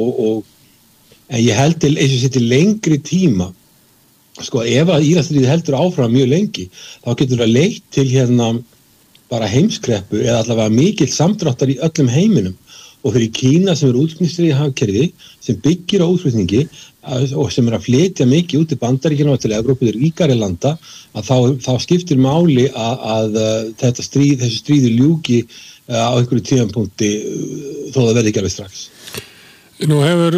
en ég held til eins og sér til lengri tíma ef að Íransstríðið heldur áfram mjög lengi þá getur það leitt til bara heimskreppu eða allavega mikill samdráttar í öllum heiminum og fyrir Kína sem er útflutningsdrifið hagkerfi sem byggir á útflutningi og sem að flytja mikið út til Bandaríkjanna og til Evrópu til ríkari landa að þá skiptir máli að þessu stríði ljúki á einhverju tímapunkti þó það verði ekki alveg strax. Nú hefur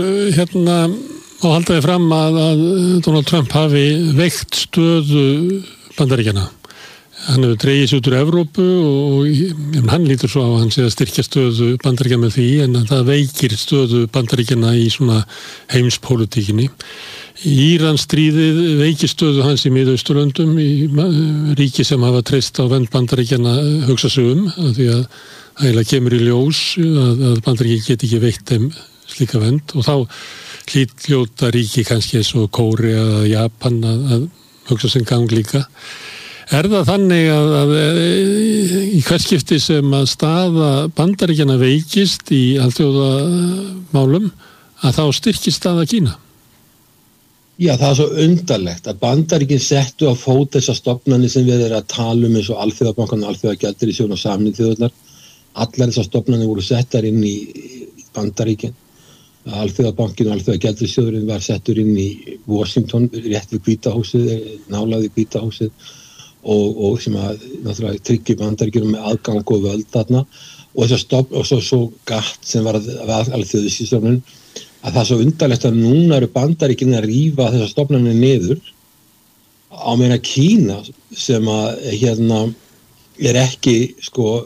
og haldaði fram að Donald Trump hafi veikt stöðu Bandaríkjanna. Hann hefur dregið sig út úr Evrópu og hann lítur svo á að hann sé að styrkja stöðu Bandaríkjanna með því en það veikir stöðu Bandaríkjanna í svona heimspólitíkinni. Íransstríðið veikir stöðu hans í Miðausturlöndum í ríki sem hafa treyst á vernd Bandaríkjanna hugsa sig því að það eiginlega kemur í ljós að Bandaríkjanna geti ekki veitt þeim slíka vernd og þá hljóta ríki kannski eins og Kórea eða Japan að hugsa sinn gang líka. Er það þannig að í hverskipti sem að staða Bandaríkjanna veikist í alþjóðamálum að þá styrkist staða Kína? Já, það er svo undarlegt að Bandaríkin settu á fót þessar stofnanir sem við erum að tala eins og Alþjóðabankan og Alþjóðagjaldeyrissjóðurinn og Sameinuðu þjóðirnar. Allar þessar stofnanir voru settar inn í Bandaríkin. Alþjóðabankin og Alþjóðagjaldeyrissjóðurinn var settur inn í Washington, rétt við Hvíta húsið, nálægt við Hvíta húsið og sem að náttúrulega tryggja Bandaríkjunum með aðgang og völd þarna og svo GATT sem var alþjóðastofnun að það er svo undarlegt að núna eru Bandaríkin að rífa þessar stofnanir niður á meina Kína sem að ekki sko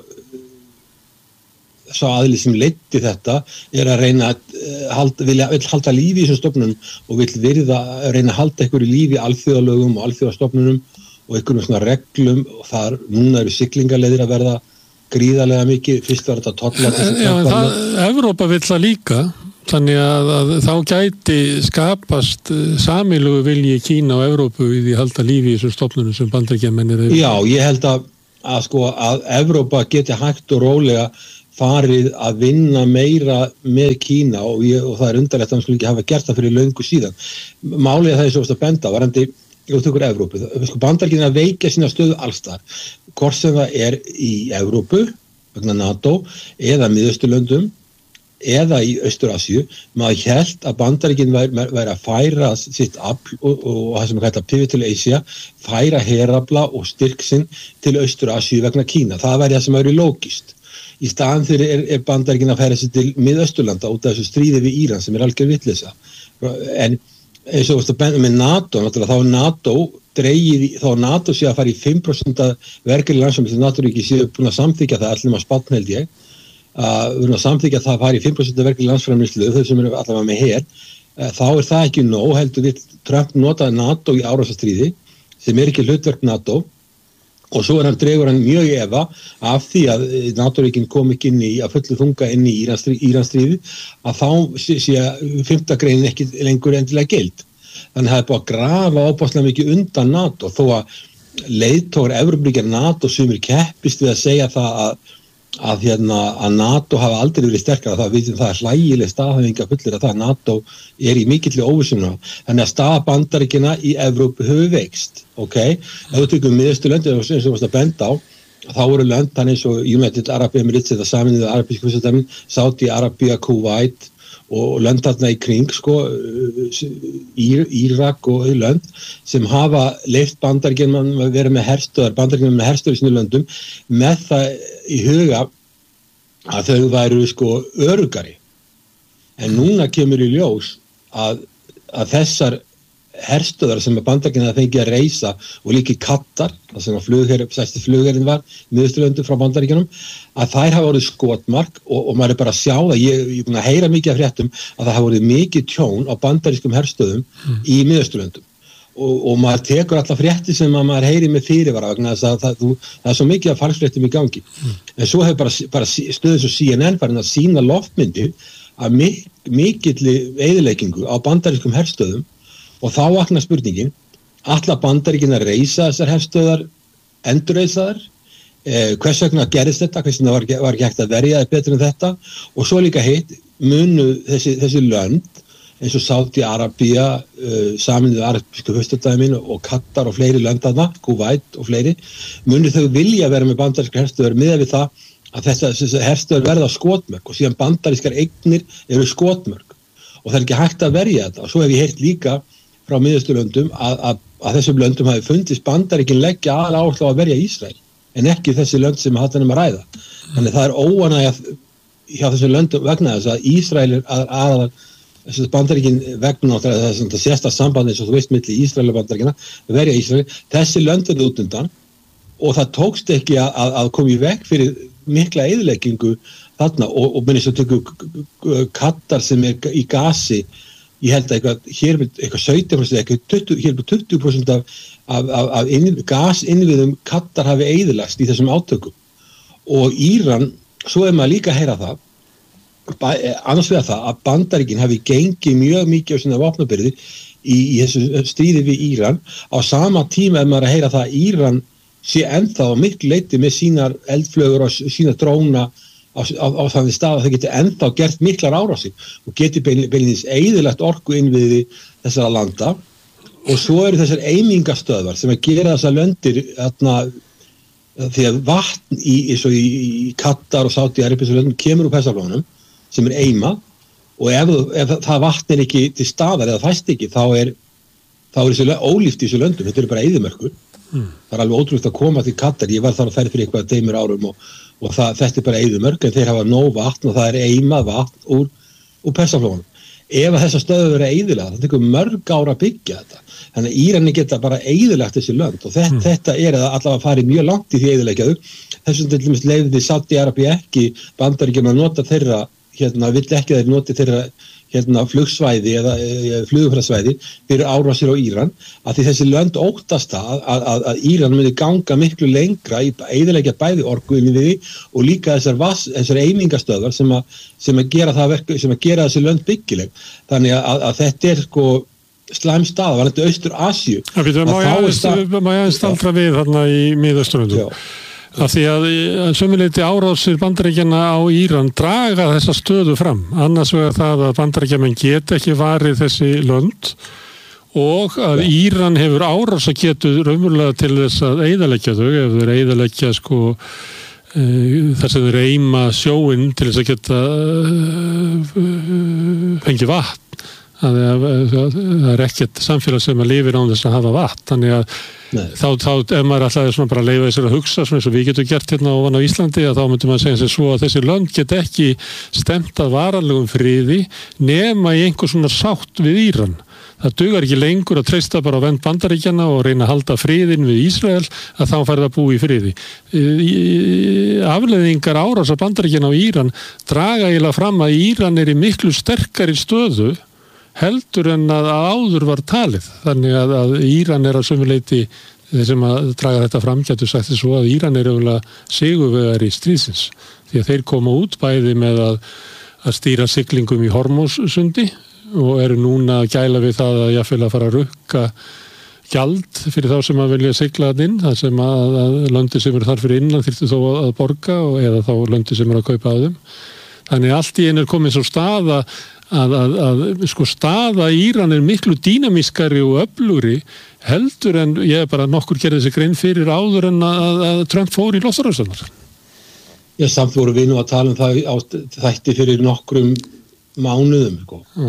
sá aðili sem leiddi þetta að reyna að vill halda lífi í þessum stofnunum og vill reyna að halda einhverju lífi í alþjóðalögum og alþjóðastofnunum og einhverjum svona reglum og núna eru siglingaleiðir að verða gríðarlega mikið, fyrst var þetta tollar. Já, Evrópa vill það líka, þannig að þá gæti skapast sameiginlegu vilji Kína og Evrópu í því að halda lífi í þessum stofnunum sem Bandaríkjamenn eru. Já, ég held að Evrópa geti hægt og rólega farið að vinna meira með Kína og það er undarlegt að hann skulle ekki hafa gert það fyrir löngu síðan. Málið það er svo að benda varandi Evrópu. Bandaríkin að veikja sína stöðu allstar, hvort sem það er í Evrópu, vegna NATO, eða Miðausturlöndum, eða í Austur-Asíu. Maður hélt að Bandaríkin væri að færa sitt afl og það sem kallar pivot til Asia, færa herafla og styrk sinn til Austur-Asíu vegna Kína. Það væri það sem væri lógist. Í staðan fyrir er Bandaríkin að færa sig til Miðausturlanda út af þessu stríði við Íran sem er algjör vitleysa. En eins og með NATO, náttúrulega þá NATO dregið, þá NATO sé að fara í 5% verkefni landsframleiðslu sem NATO-ríki séu búin að samþykja það, allir maður spátn held ég, búin að samþykja það að fara í 5% verkefni landsframleiðslu, þau sem eru allavega með her, þá er það ekki nóg, heldur við Trump notaði NATO í árásastríði, sem er ekki hlutverk NATO, og svo dregur hann mjög í efa af því að NATO-ríkin kom ekki inn í að fullu þunga inn í Íransstríði að þá sé 5. greinin ekki lengur endilega gild. Þannig að það er búið að grafa ábáslega mikið undan NATO þó að leiðtogar Evrópuríkja NATO sumir keppist við að segja það að NATO hafa aldrei verið sterkara, það er hlægileg staðhæfing að fullir að NATO er í mikilli óvissuna. Þannig að staða Bandaríkjanna í Evrópu hefur veikst, ok? Ef þú tökum Miðausturlönd eins og þú varst að benda á, þá voru lönd eins og United Arab Emirates eða Sameinuðu arabísku furstadæmin, Saudi Arabia, Kuwait og lönd þarna í kring, Írak og lönd sem hafa leyft Bandaríkjunum að vera með herstöðar, Bandaríkjunum með herstöðar í sínum löndum með það í huga að þau væru öruggari. En núna kemur í ljós að þessar herstöðar sem Bandaríkjunum fengið að reisa og líka í Katar, það sem stærsti flugherinn var, Miðausturlöndum frá Bandaríkjunum, að þær hafa orðið skotmark og maður er bara að sjá það, ég er búin að heyra mikið af fréttum að það hafa orðið mikið tjón á bandarískum herstöðum í Miðausturlöndum og maður tekur alla frétti sem maður heyri með fyrirvara vegna þess að það er svo mikið af falsfréttum í gangi. En svo hefur bara stöðið svo CNN farin að sýna loftmyndir af mikilli eyðileggingu á bandarískum herstöðum og þá vaknar spurningin, ætla Bandaríkin að reisa þessar herstöðar, endurreisa þær, hvers vegna gerðist þetta, hvers vegna var ekki hægt að verja það betur en þetta og svo líka hitt munu þessi lönd eins og Saudi Arabia, Sameinuðu arabísku furstadæmin og Katar og fleiri lönd þarna, Kuwait og fleiri, munu þau vilja vera með bandarískar herstöðar miðað við það að þessi herstöðar verða skotmörk og síðan bandarískar eignir eru skotmörk og það er ekki hægt að verja þetta og svo hef ég heyrt líka frá Miðausturlöndum að þessum löndum hafi fundist Bandaríkin leggja aðaláherslu á að verja Ísrael en ekki þessi lönd sem hattan að ræða. Þannig það er óánægja hjá þessum löndum vegna þess að Ísrael er Bandaríkin vegna það er þetta sérsta samband eins og þú veist milli Ísrael og Bandaríkina verja Ísrael. Þessi lönd er út undan og það tókst ekki að koma í veg fyrir mikla eyðileggingu þarna og minnst að tökja Katar sem er í gasi. Ég held að hér er eitthvað 17%, hér er 20% af gasinnviðum Katar hafi eyðilagst í þessum átökum. Og Íran, svo er maður líka að heyra það, annars vegar það að Bandaríkin hafi gengið mjög mikið á sína vopnabyrði í þessu stríði við Íran, á sama tíma er maður að heyra það að Íran sé ennþá miklu leyti með sínar eldflögur og sína dróna á þannig stað að það geti ennþá gert miklar árásir og geti beinlínis eyðilagt orku innviði þessara landa og svo eru þessar eimingastöðvar sem að gera þessar löndir því að vatn í Katar og Saudi Arabíu löndum kemur úr Persaflónum sem er eimað og ef það vatn er ekki til staðar eða fæst ekki þá er þessu ólíft í þessu löndum, þetta eru bara eyðimörkur. Það er alveg ótrúlegt að koma til Katar, ég var þar að ferð fyrir eitthvað 2 árum og þetta er bara eyðimörk en þeir hafa nóg vatn og það er eimað vatn úr Persaflónum. ef að þessar stöður verið eyðilega, það tekur mörg ára að byggja þetta. Þannig að Írani geta bara eyðilegt þessi lönd og þetta er að allavega farið mjög langt í því eyðilegjaðu. Þessum til dæmis leyfði Saudi-Arabía ekki Bandaríkjunum að nota þeirra, vill ekki þeir noti þeirra flugsvæði eða flugumferðarsvæði fyrir árásir á Íran, að því þessi lönd óttast að Íran myndi ganga miklu lengra í eyðileggja bæði orku inn í því og líka þessar einingastöðvar sem að gera það verk, sem að gera þessi lönd byggileg. Þannig að þetta er slæm stað, var þetta Austur-Asíu. Má ég staldra við þarna í Miðausturlöndum? Af því að sömuleyti árásir Bandaríkjanna á Íran draga þessa stöðu fram. Annars vegar það að Bandaríkjamenn geta ekki varið þessi lönd og að Íran hefur árásargetu raunverulega til þess að eyðileggja þau, ef þeir eyðileggja þar sem þeir eima sjóinn til þess að geta fengið vatn. Það er ekkert samfélag sem að lifir án þess að hafa vatn, þannig að þá ef maður alltaf svona bara leyfa þessir að hugsa svona eins og við getum gert hérna ofan á Íslandi, að þá myndum maður segja svo að þessi lönd get ekki stemt að varanlegum friði nema í einhver svona sátt við Íran. Það dugar ekki lengur að treysta bara á vernd Bandaríkjanna og reyna að halda friðinn við Ísrael, að þá fær það búi í friði. Afleiðingar árásar Bandaríkjanna á Íran draga eiginlega fram að Íran er í miklu sterkari stöðu heldur en að áður var talið. Þannig að Íran er að sömuleyti, þeir sem að draga þetta fram getur sagt þess að Íran er auðvitað sigurvegari í stríðsins, því að þeir koma út bæði með að stýra siglingum í Hormússundi og eru núna að gæla við það að jafnvel að fara að rukka gjald fyrir þá sem að vilja sigla inn, það sem að löndi sem eru þar fyrir innan þyrftu þó að borga eða þá löndi sem eru að kaupa af þeim. Þannig allt í einu er komin svo staða að staða Íran er miklu dýnamískari og öflugri heldur en ég bara nokkur gerði þessi grein fyrir áður en að Trump fór í loftárásirnar. Já, samt voru við nú að tala það á þætti fyrir nokkrum mánuðum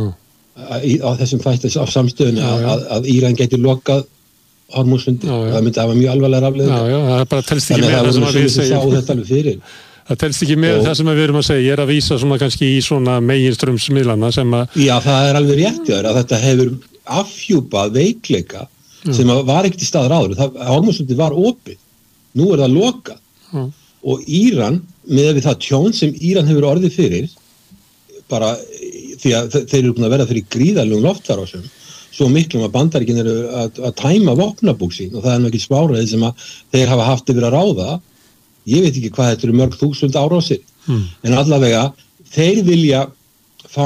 á þessum þætti á samstöðunni að Íran geti lokað Hormússundi. Það myndi hafa mjög alvarlegar afleiðingar. Já, það bara telst ekki með það sem að við segjum. Það telst ekki með það sem við erum að segja. Ég er að vísa svona kannski í svona meginströmsmiðlana sem að... Já, það er alveg rétt að þetta hefur afhjúpað veikleika sem var ekkert í staðar áður. Hormússundi var opið. Nú er það lokað. Og Íran, með við það tjón sem Íran hefur orðið fyrir, bara því að þeir eru búin að verða fyrir gríðarlegum loftárásum, svo miklum að Bandaríkin eru að tæma vopnabúk sín og það er nú ekki spáraði sem að þeir hafa haft yfir að ráða. Ég veit ekki hvað þetta eru mörg þúsund árásir, en allavega þeir vilja fá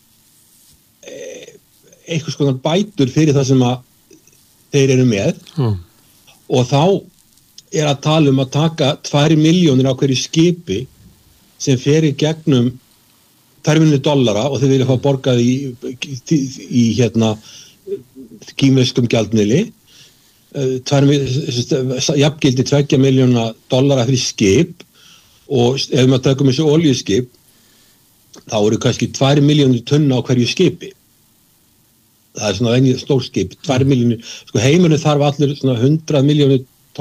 einhvers konar bætur fyrir það sem að þeir eru með og þá er að tala að taka 2 milljónir á hverju skipi sem fer í gegnum $2 milljónir og þeir vilja fá borgað í kínverskum gjaldmiðli, jafngildi $2 milljóna fyrir skip og ef maður tökum þessu olíuskip þá eru kannski 2 milljónir tunna á hverju skipi. Það er svona venjuð stórskip, 2 milljónir, heimurinn þarf allir svona 100 milljónir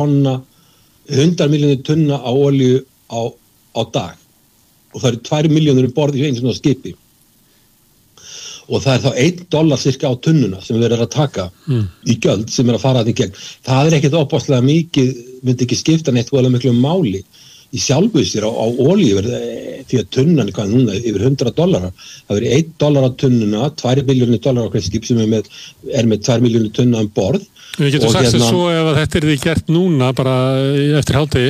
tunna á olíu á dag og það eru 2 milljónir borð í einu svona skipi. Og það er þá $1 cirka á tunnuna sem við erum að taka í gjöld sem er að fara þetta í gegn. Það er ekkert opaslega mikið, myndi ekki skipta neitt voðalega miklu máli í sjálfu sér á olíu því að tunnan er hvað núna yfir $100. Það verið $1 á tunnuna, $2 milljónir á hvert skip sem er með 2 milljónir tunna borð. Við getum sagt þess svo ef að þetta er því gert núna bara eftir hádegi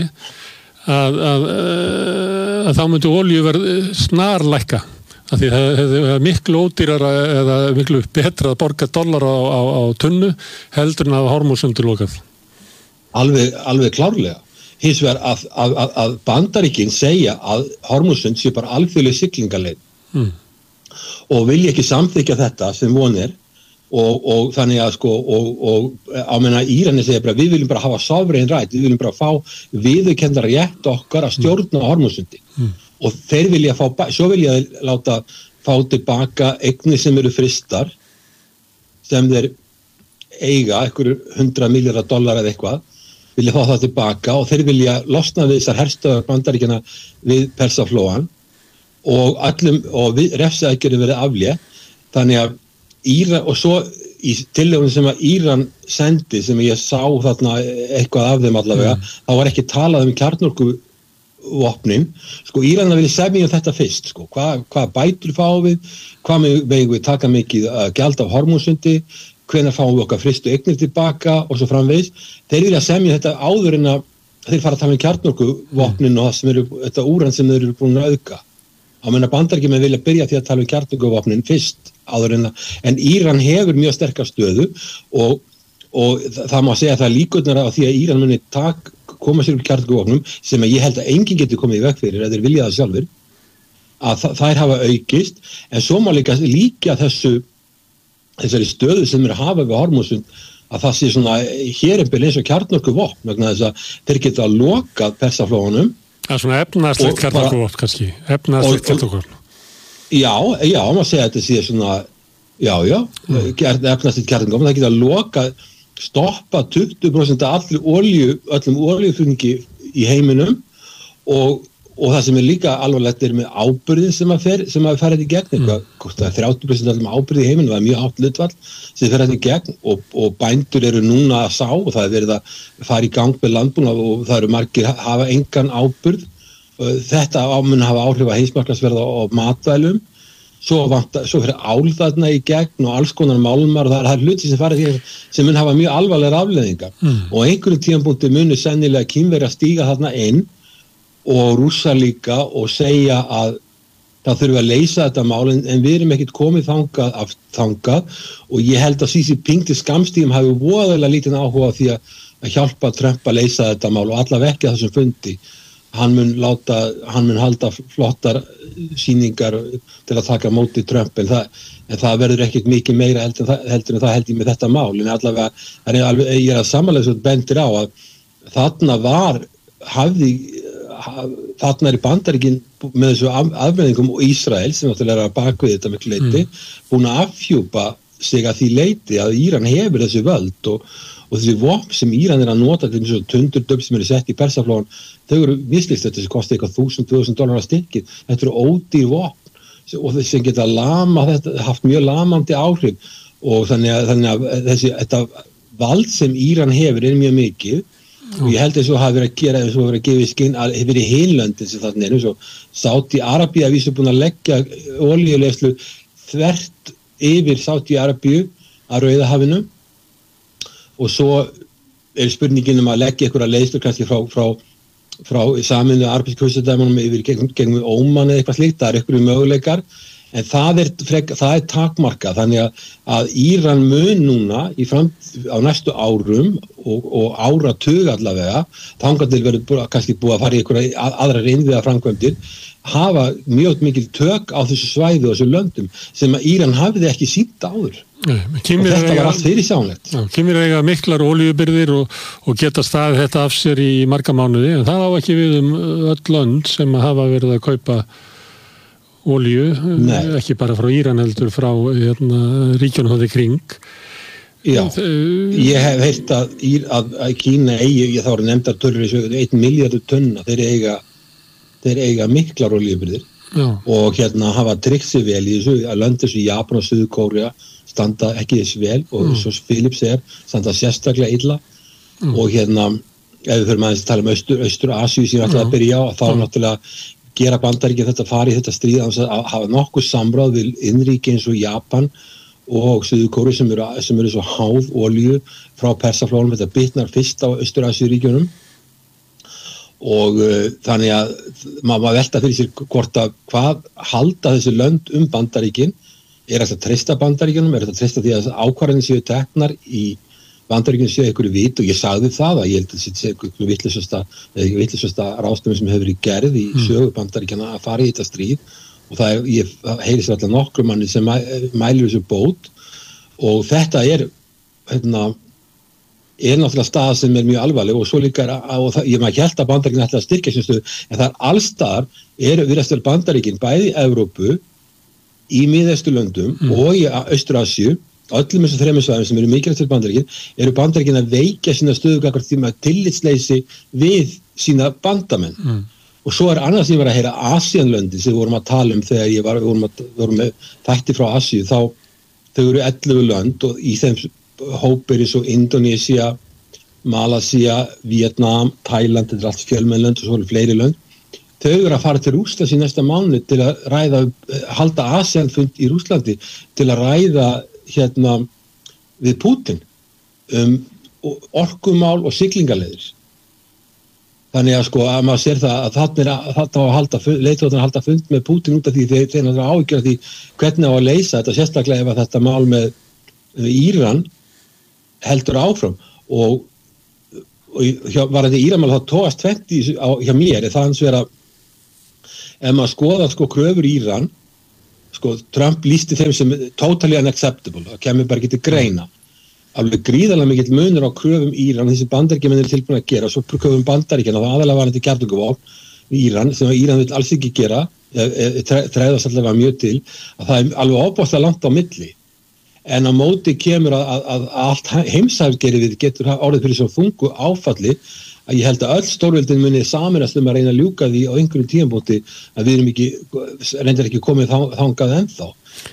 að þá myndi olíu verða snarlækka. Því það er miklu ódýrara eða miklu betra að borga $1 á tunnu heldur en að Hormússundi lokað. Alveg klárlega. Hins vegar að Bandaríkin segja að Hormússund sé bara alþjóðleg siglingaleið og vilja ekki samþykkja þetta sem von er og þannig að á meina Írani segja bara við viljum bara hafa sovereign right, við viljum bara fá viðurkennda rétt okkar að stjórna Hormússundi. Og þeir vilja svo vilja þeir láta fá tilbaka eignir sem eru fristar sem þeir eiga einhverjum $100 milljarðar eða eitthvað, vilja fá það tilbaka og þeir vilja losna við þessar herstöðvar Bandaríkjanna við Persaflóan og refsiaðgerðir verið aflétt. þannig að Íran, og svo í tillögunum sem að Íran sendi, sem ég sá þarna eitthvað af þeim allavega, þá var ekki talað kjarnorkuvopnin, sko Íranar vilja semja þetta fyrst, sko, hvað bætur fáum við, hvað megum við taka mikið gjald af Hormúsundi, hvenær fáum við okkar fristu eignir tilbaka og svo framvegis. Þeir vilja semja þetta áður en að þeir fara að tala kjarnorkuvopnin og það sem þetta úran sem þeir eru búin að auka. Á meðan Bandaríkjamenn vilja byrja því að tala kjarnorkuvopnin fyrst áður en Íran hefur mjög sterka stöðu og það má segja að það líkurnar á því að Íran muni koma sér úr kjarnorkuvopnum sem ég held að enginn getur komið í veg fyrir að þeir vilja það sjálfur, að þær hafa aukist, en svo má líka þessari stöðu sem er að hafa við Hormúsund, að það sé svona hérumbil eins og kjarnorkuvopn vegna þess að þeir geta lokað Persaflóanum. Það er svona efnahagslegt kjarnorkuvopn kannski, efnahagslegt kjarnorkuvopn. Já, maður segja að þetta sé svona, efnahagslegt kjarnorkuvopn, það geta stoppa 20% af öllum olíuflutningi í heiminum og það sem er líka alvarlegt er með ábyrðin sem að fer þetta í gegn, það er 30% af öllum ábyrði í heiminum, það er mjög hátt hlutfall sem fer þetta í gegn og bændur eru núna að sá og það er verið að fara í gang með landbúnað og það eru margir hafa engan ábyrð. Þetta mun hafa áhrif að heimsmarkaðsverð á matvælum, svo fyrir ál þarna í gegn og alls konar málmar og það er hluti sem mun hafa mjög alvarlegar afleiðingar og einhverjum tímapunkti munu sennilega Kínverjar stíga þarna inn og Rússar líka og segja að það þurfi að leysa þetta mál en við erum ekkert komið þangað og ég held að Xi Jinping til skammstíðum hafi voðalega lítinn áhuga á því að hjálpa Trump að leysa þetta mál og allavega ekki að þessum fundi. Hann mun halda flottar sýningar til að taka móti Trump en það verður ekkert mikið meira heldur en það held ég með þetta mál en allavega ég er að samanlega svo bendir á að þarna er Bandaríkin með þessu afbreyðingum og Ísrael sem náttúrulega er að bakvið þetta miklu leyti búin að afhjúpa sig að því leyti að Íran hefur þessu völd og þessi vopn sem Íran er að nota til þessu tundurdöfn sem eru sett í Persaflóan þau eru mislist þetta sem kosti eitthvað $1,000-2,000 stykkið, þetta eru ódýr vopn og þessi sem geta haft mjög lamandi áhrif og þannig að þetta vald sem Íran hefur er mjög mikið og ég held að þessu hafi verið að gefa í skinn að hefur verið hinlöndin sem þarna er eins og Sádi-Arabía vísu búin að leggja olíuleiðslu þvert yfir Sádi-Arabíu að Rauðahafinu og svo er spurningin að leggja einhverja leiðslur kannski frá Sameinuðu arabísku furstadæmunum yfir gegnum Óman eða eitthvað slíkt, það er einhverju möguleikar en það er takmarkað þannig að Íran mun núna á næstu árum og áratug allavega þangað til verður kannski búið að fara í einhverja aðrar innviða framkvæmdir hafa mjög mikil tök á þessu svæði og þessu löndum sem að Íran hafði ekki sýnt áður og þetta var allt fyrirsjánlegt. Kínverjar eiga miklar olíubirgðir og geta staðið þetta af sér í marga mánuði en það á ekki við öll lönd sem hafa verið að kaupa olíu, ekki bara frá Íran heldur frá ríkjunum þarna í kring. Já, ég hef heyrt að Kína eigi, þá eru nefndar tölur 1 milljarður tonna, þeir eiga miklar olíubirgðir og hafa tryggt sig vel í þessu, að lönd þessu Japan og Suður-Kórea standa ekki þess vel og svo Philips standa sérstaklega illa og ef við fyrir maður að tala Austur-Asíu sem ætlaði að byrja á þá náttúrulega gera Bandaríkin þetta fara í þetta stríð að hafa nokkuð samráð við innríki eins og Japan og Suður-Kórea sem eru svo háð olíu frá Persaflóanum, þetta bitnar fyrst á Austur-Asíu-ríkjunum og þannig að maður velta fyrir sér hvað halda þessi lönd Bandaríkin er þetta að treysta Bandaríkjunum, er þetta að treysta því að ákvarðanir séu teknar í Bandaríkjunum séu einhverju vit og ég sagði það að ég held að þetta sé einhverju vitlausasta ráðstöfun sem hefur verið gerð í sögu Bandaríkjana að fara í þetta stríð og ég heyri sér alltaf nokkrum manni sem mælir þessu bót og þetta er náttúrulega staða sem er mjög alvarleg og svo líka ég maður held að Bandaríkin ætla að styrkja sem stöðu en það er allstaðar virðast vel Bandaríkin bæði í Evrópu í miðausturlöndum og í Austur-Asíu öllum þessum þremur svæðum sem eru mikilvægt fyrir Bandaríkin eru Bandaríkin að veikja sína stöðu gagnvart því með tillitsleysi við sína bandamenn og svo er annars ég var að heyra Asíanlöndin sem við vorum að tala um þegar við vorum með þætti frá Asíu þá þau eru 11 lönd og í þeim hópur eins og Indonesia, Malaysia, Vietnam, Thailand, þetta allt fjölmennlönd og svo eru fleiri lönd. Þau eru að fara til Rússlands í næsta mánuð til að halda ASEAN-fund í Rússlandi til að ræða við Pútín orkumál og siglingaleiðir. Þannig að maður sér það að leiðtogarnir halda fund með Pútín út af því þeir náttúrulega áhyggjur af því hvernig á að leysa þetta, sérstaklega ef þetta mál með Íran heldur áfram og var þetta Íramál þá tóast tvennt hjá mér það hans vera ef maður skoðar kröfur Íran Trump lýsti þeim sem totally unacceptable, það kemur bara ekki til greina alveg gríðarlega mikill munur á kröfum Íran þessi Bandaríkjamenn eru tilbúin að gera svo kröfum Bandaríkjanna, það aðalega var þetta kjarnorkuvopn í Íran sem Íran vill alls ekki gera tregðast allavega mjög til að það alveg ofboðslega langt á milli en á móti kemur að allt heimsæfgerið getur orðið fyrir svo þungu áfalli að ég held að öll stórveldin muni sameinast að reyna að ljúka því á einhverjum tímabóti að við erum reyndar ekki komið þangað ennþá